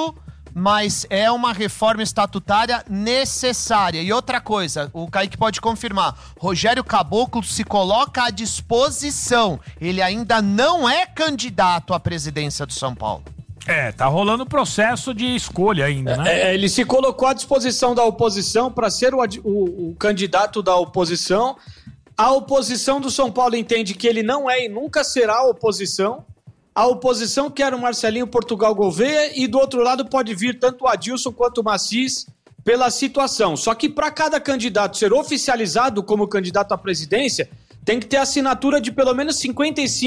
mas é uma reforma estatutária necessária. E outra coisa, o Kaique pode confirmar, Rogério Caboclo se coloca à disposição. Ele ainda não é candidato à presidência do São Paulo. É, tá rolando o processo de escolha ainda, né? É, ele se colocou à disposição da oposição para ser o, o, o candidato da oposição. A oposição do São Paulo entende que ele não é e nunca será oposição. A oposição quer o Marcelinho Portugal Gouveia e do outro lado pode vir tanto o Adilson quanto o Macis pela situação. Só que para cada candidato ser oficializado como candidato à presidência, tem que ter assinatura de pelo menos cinquenta e cinco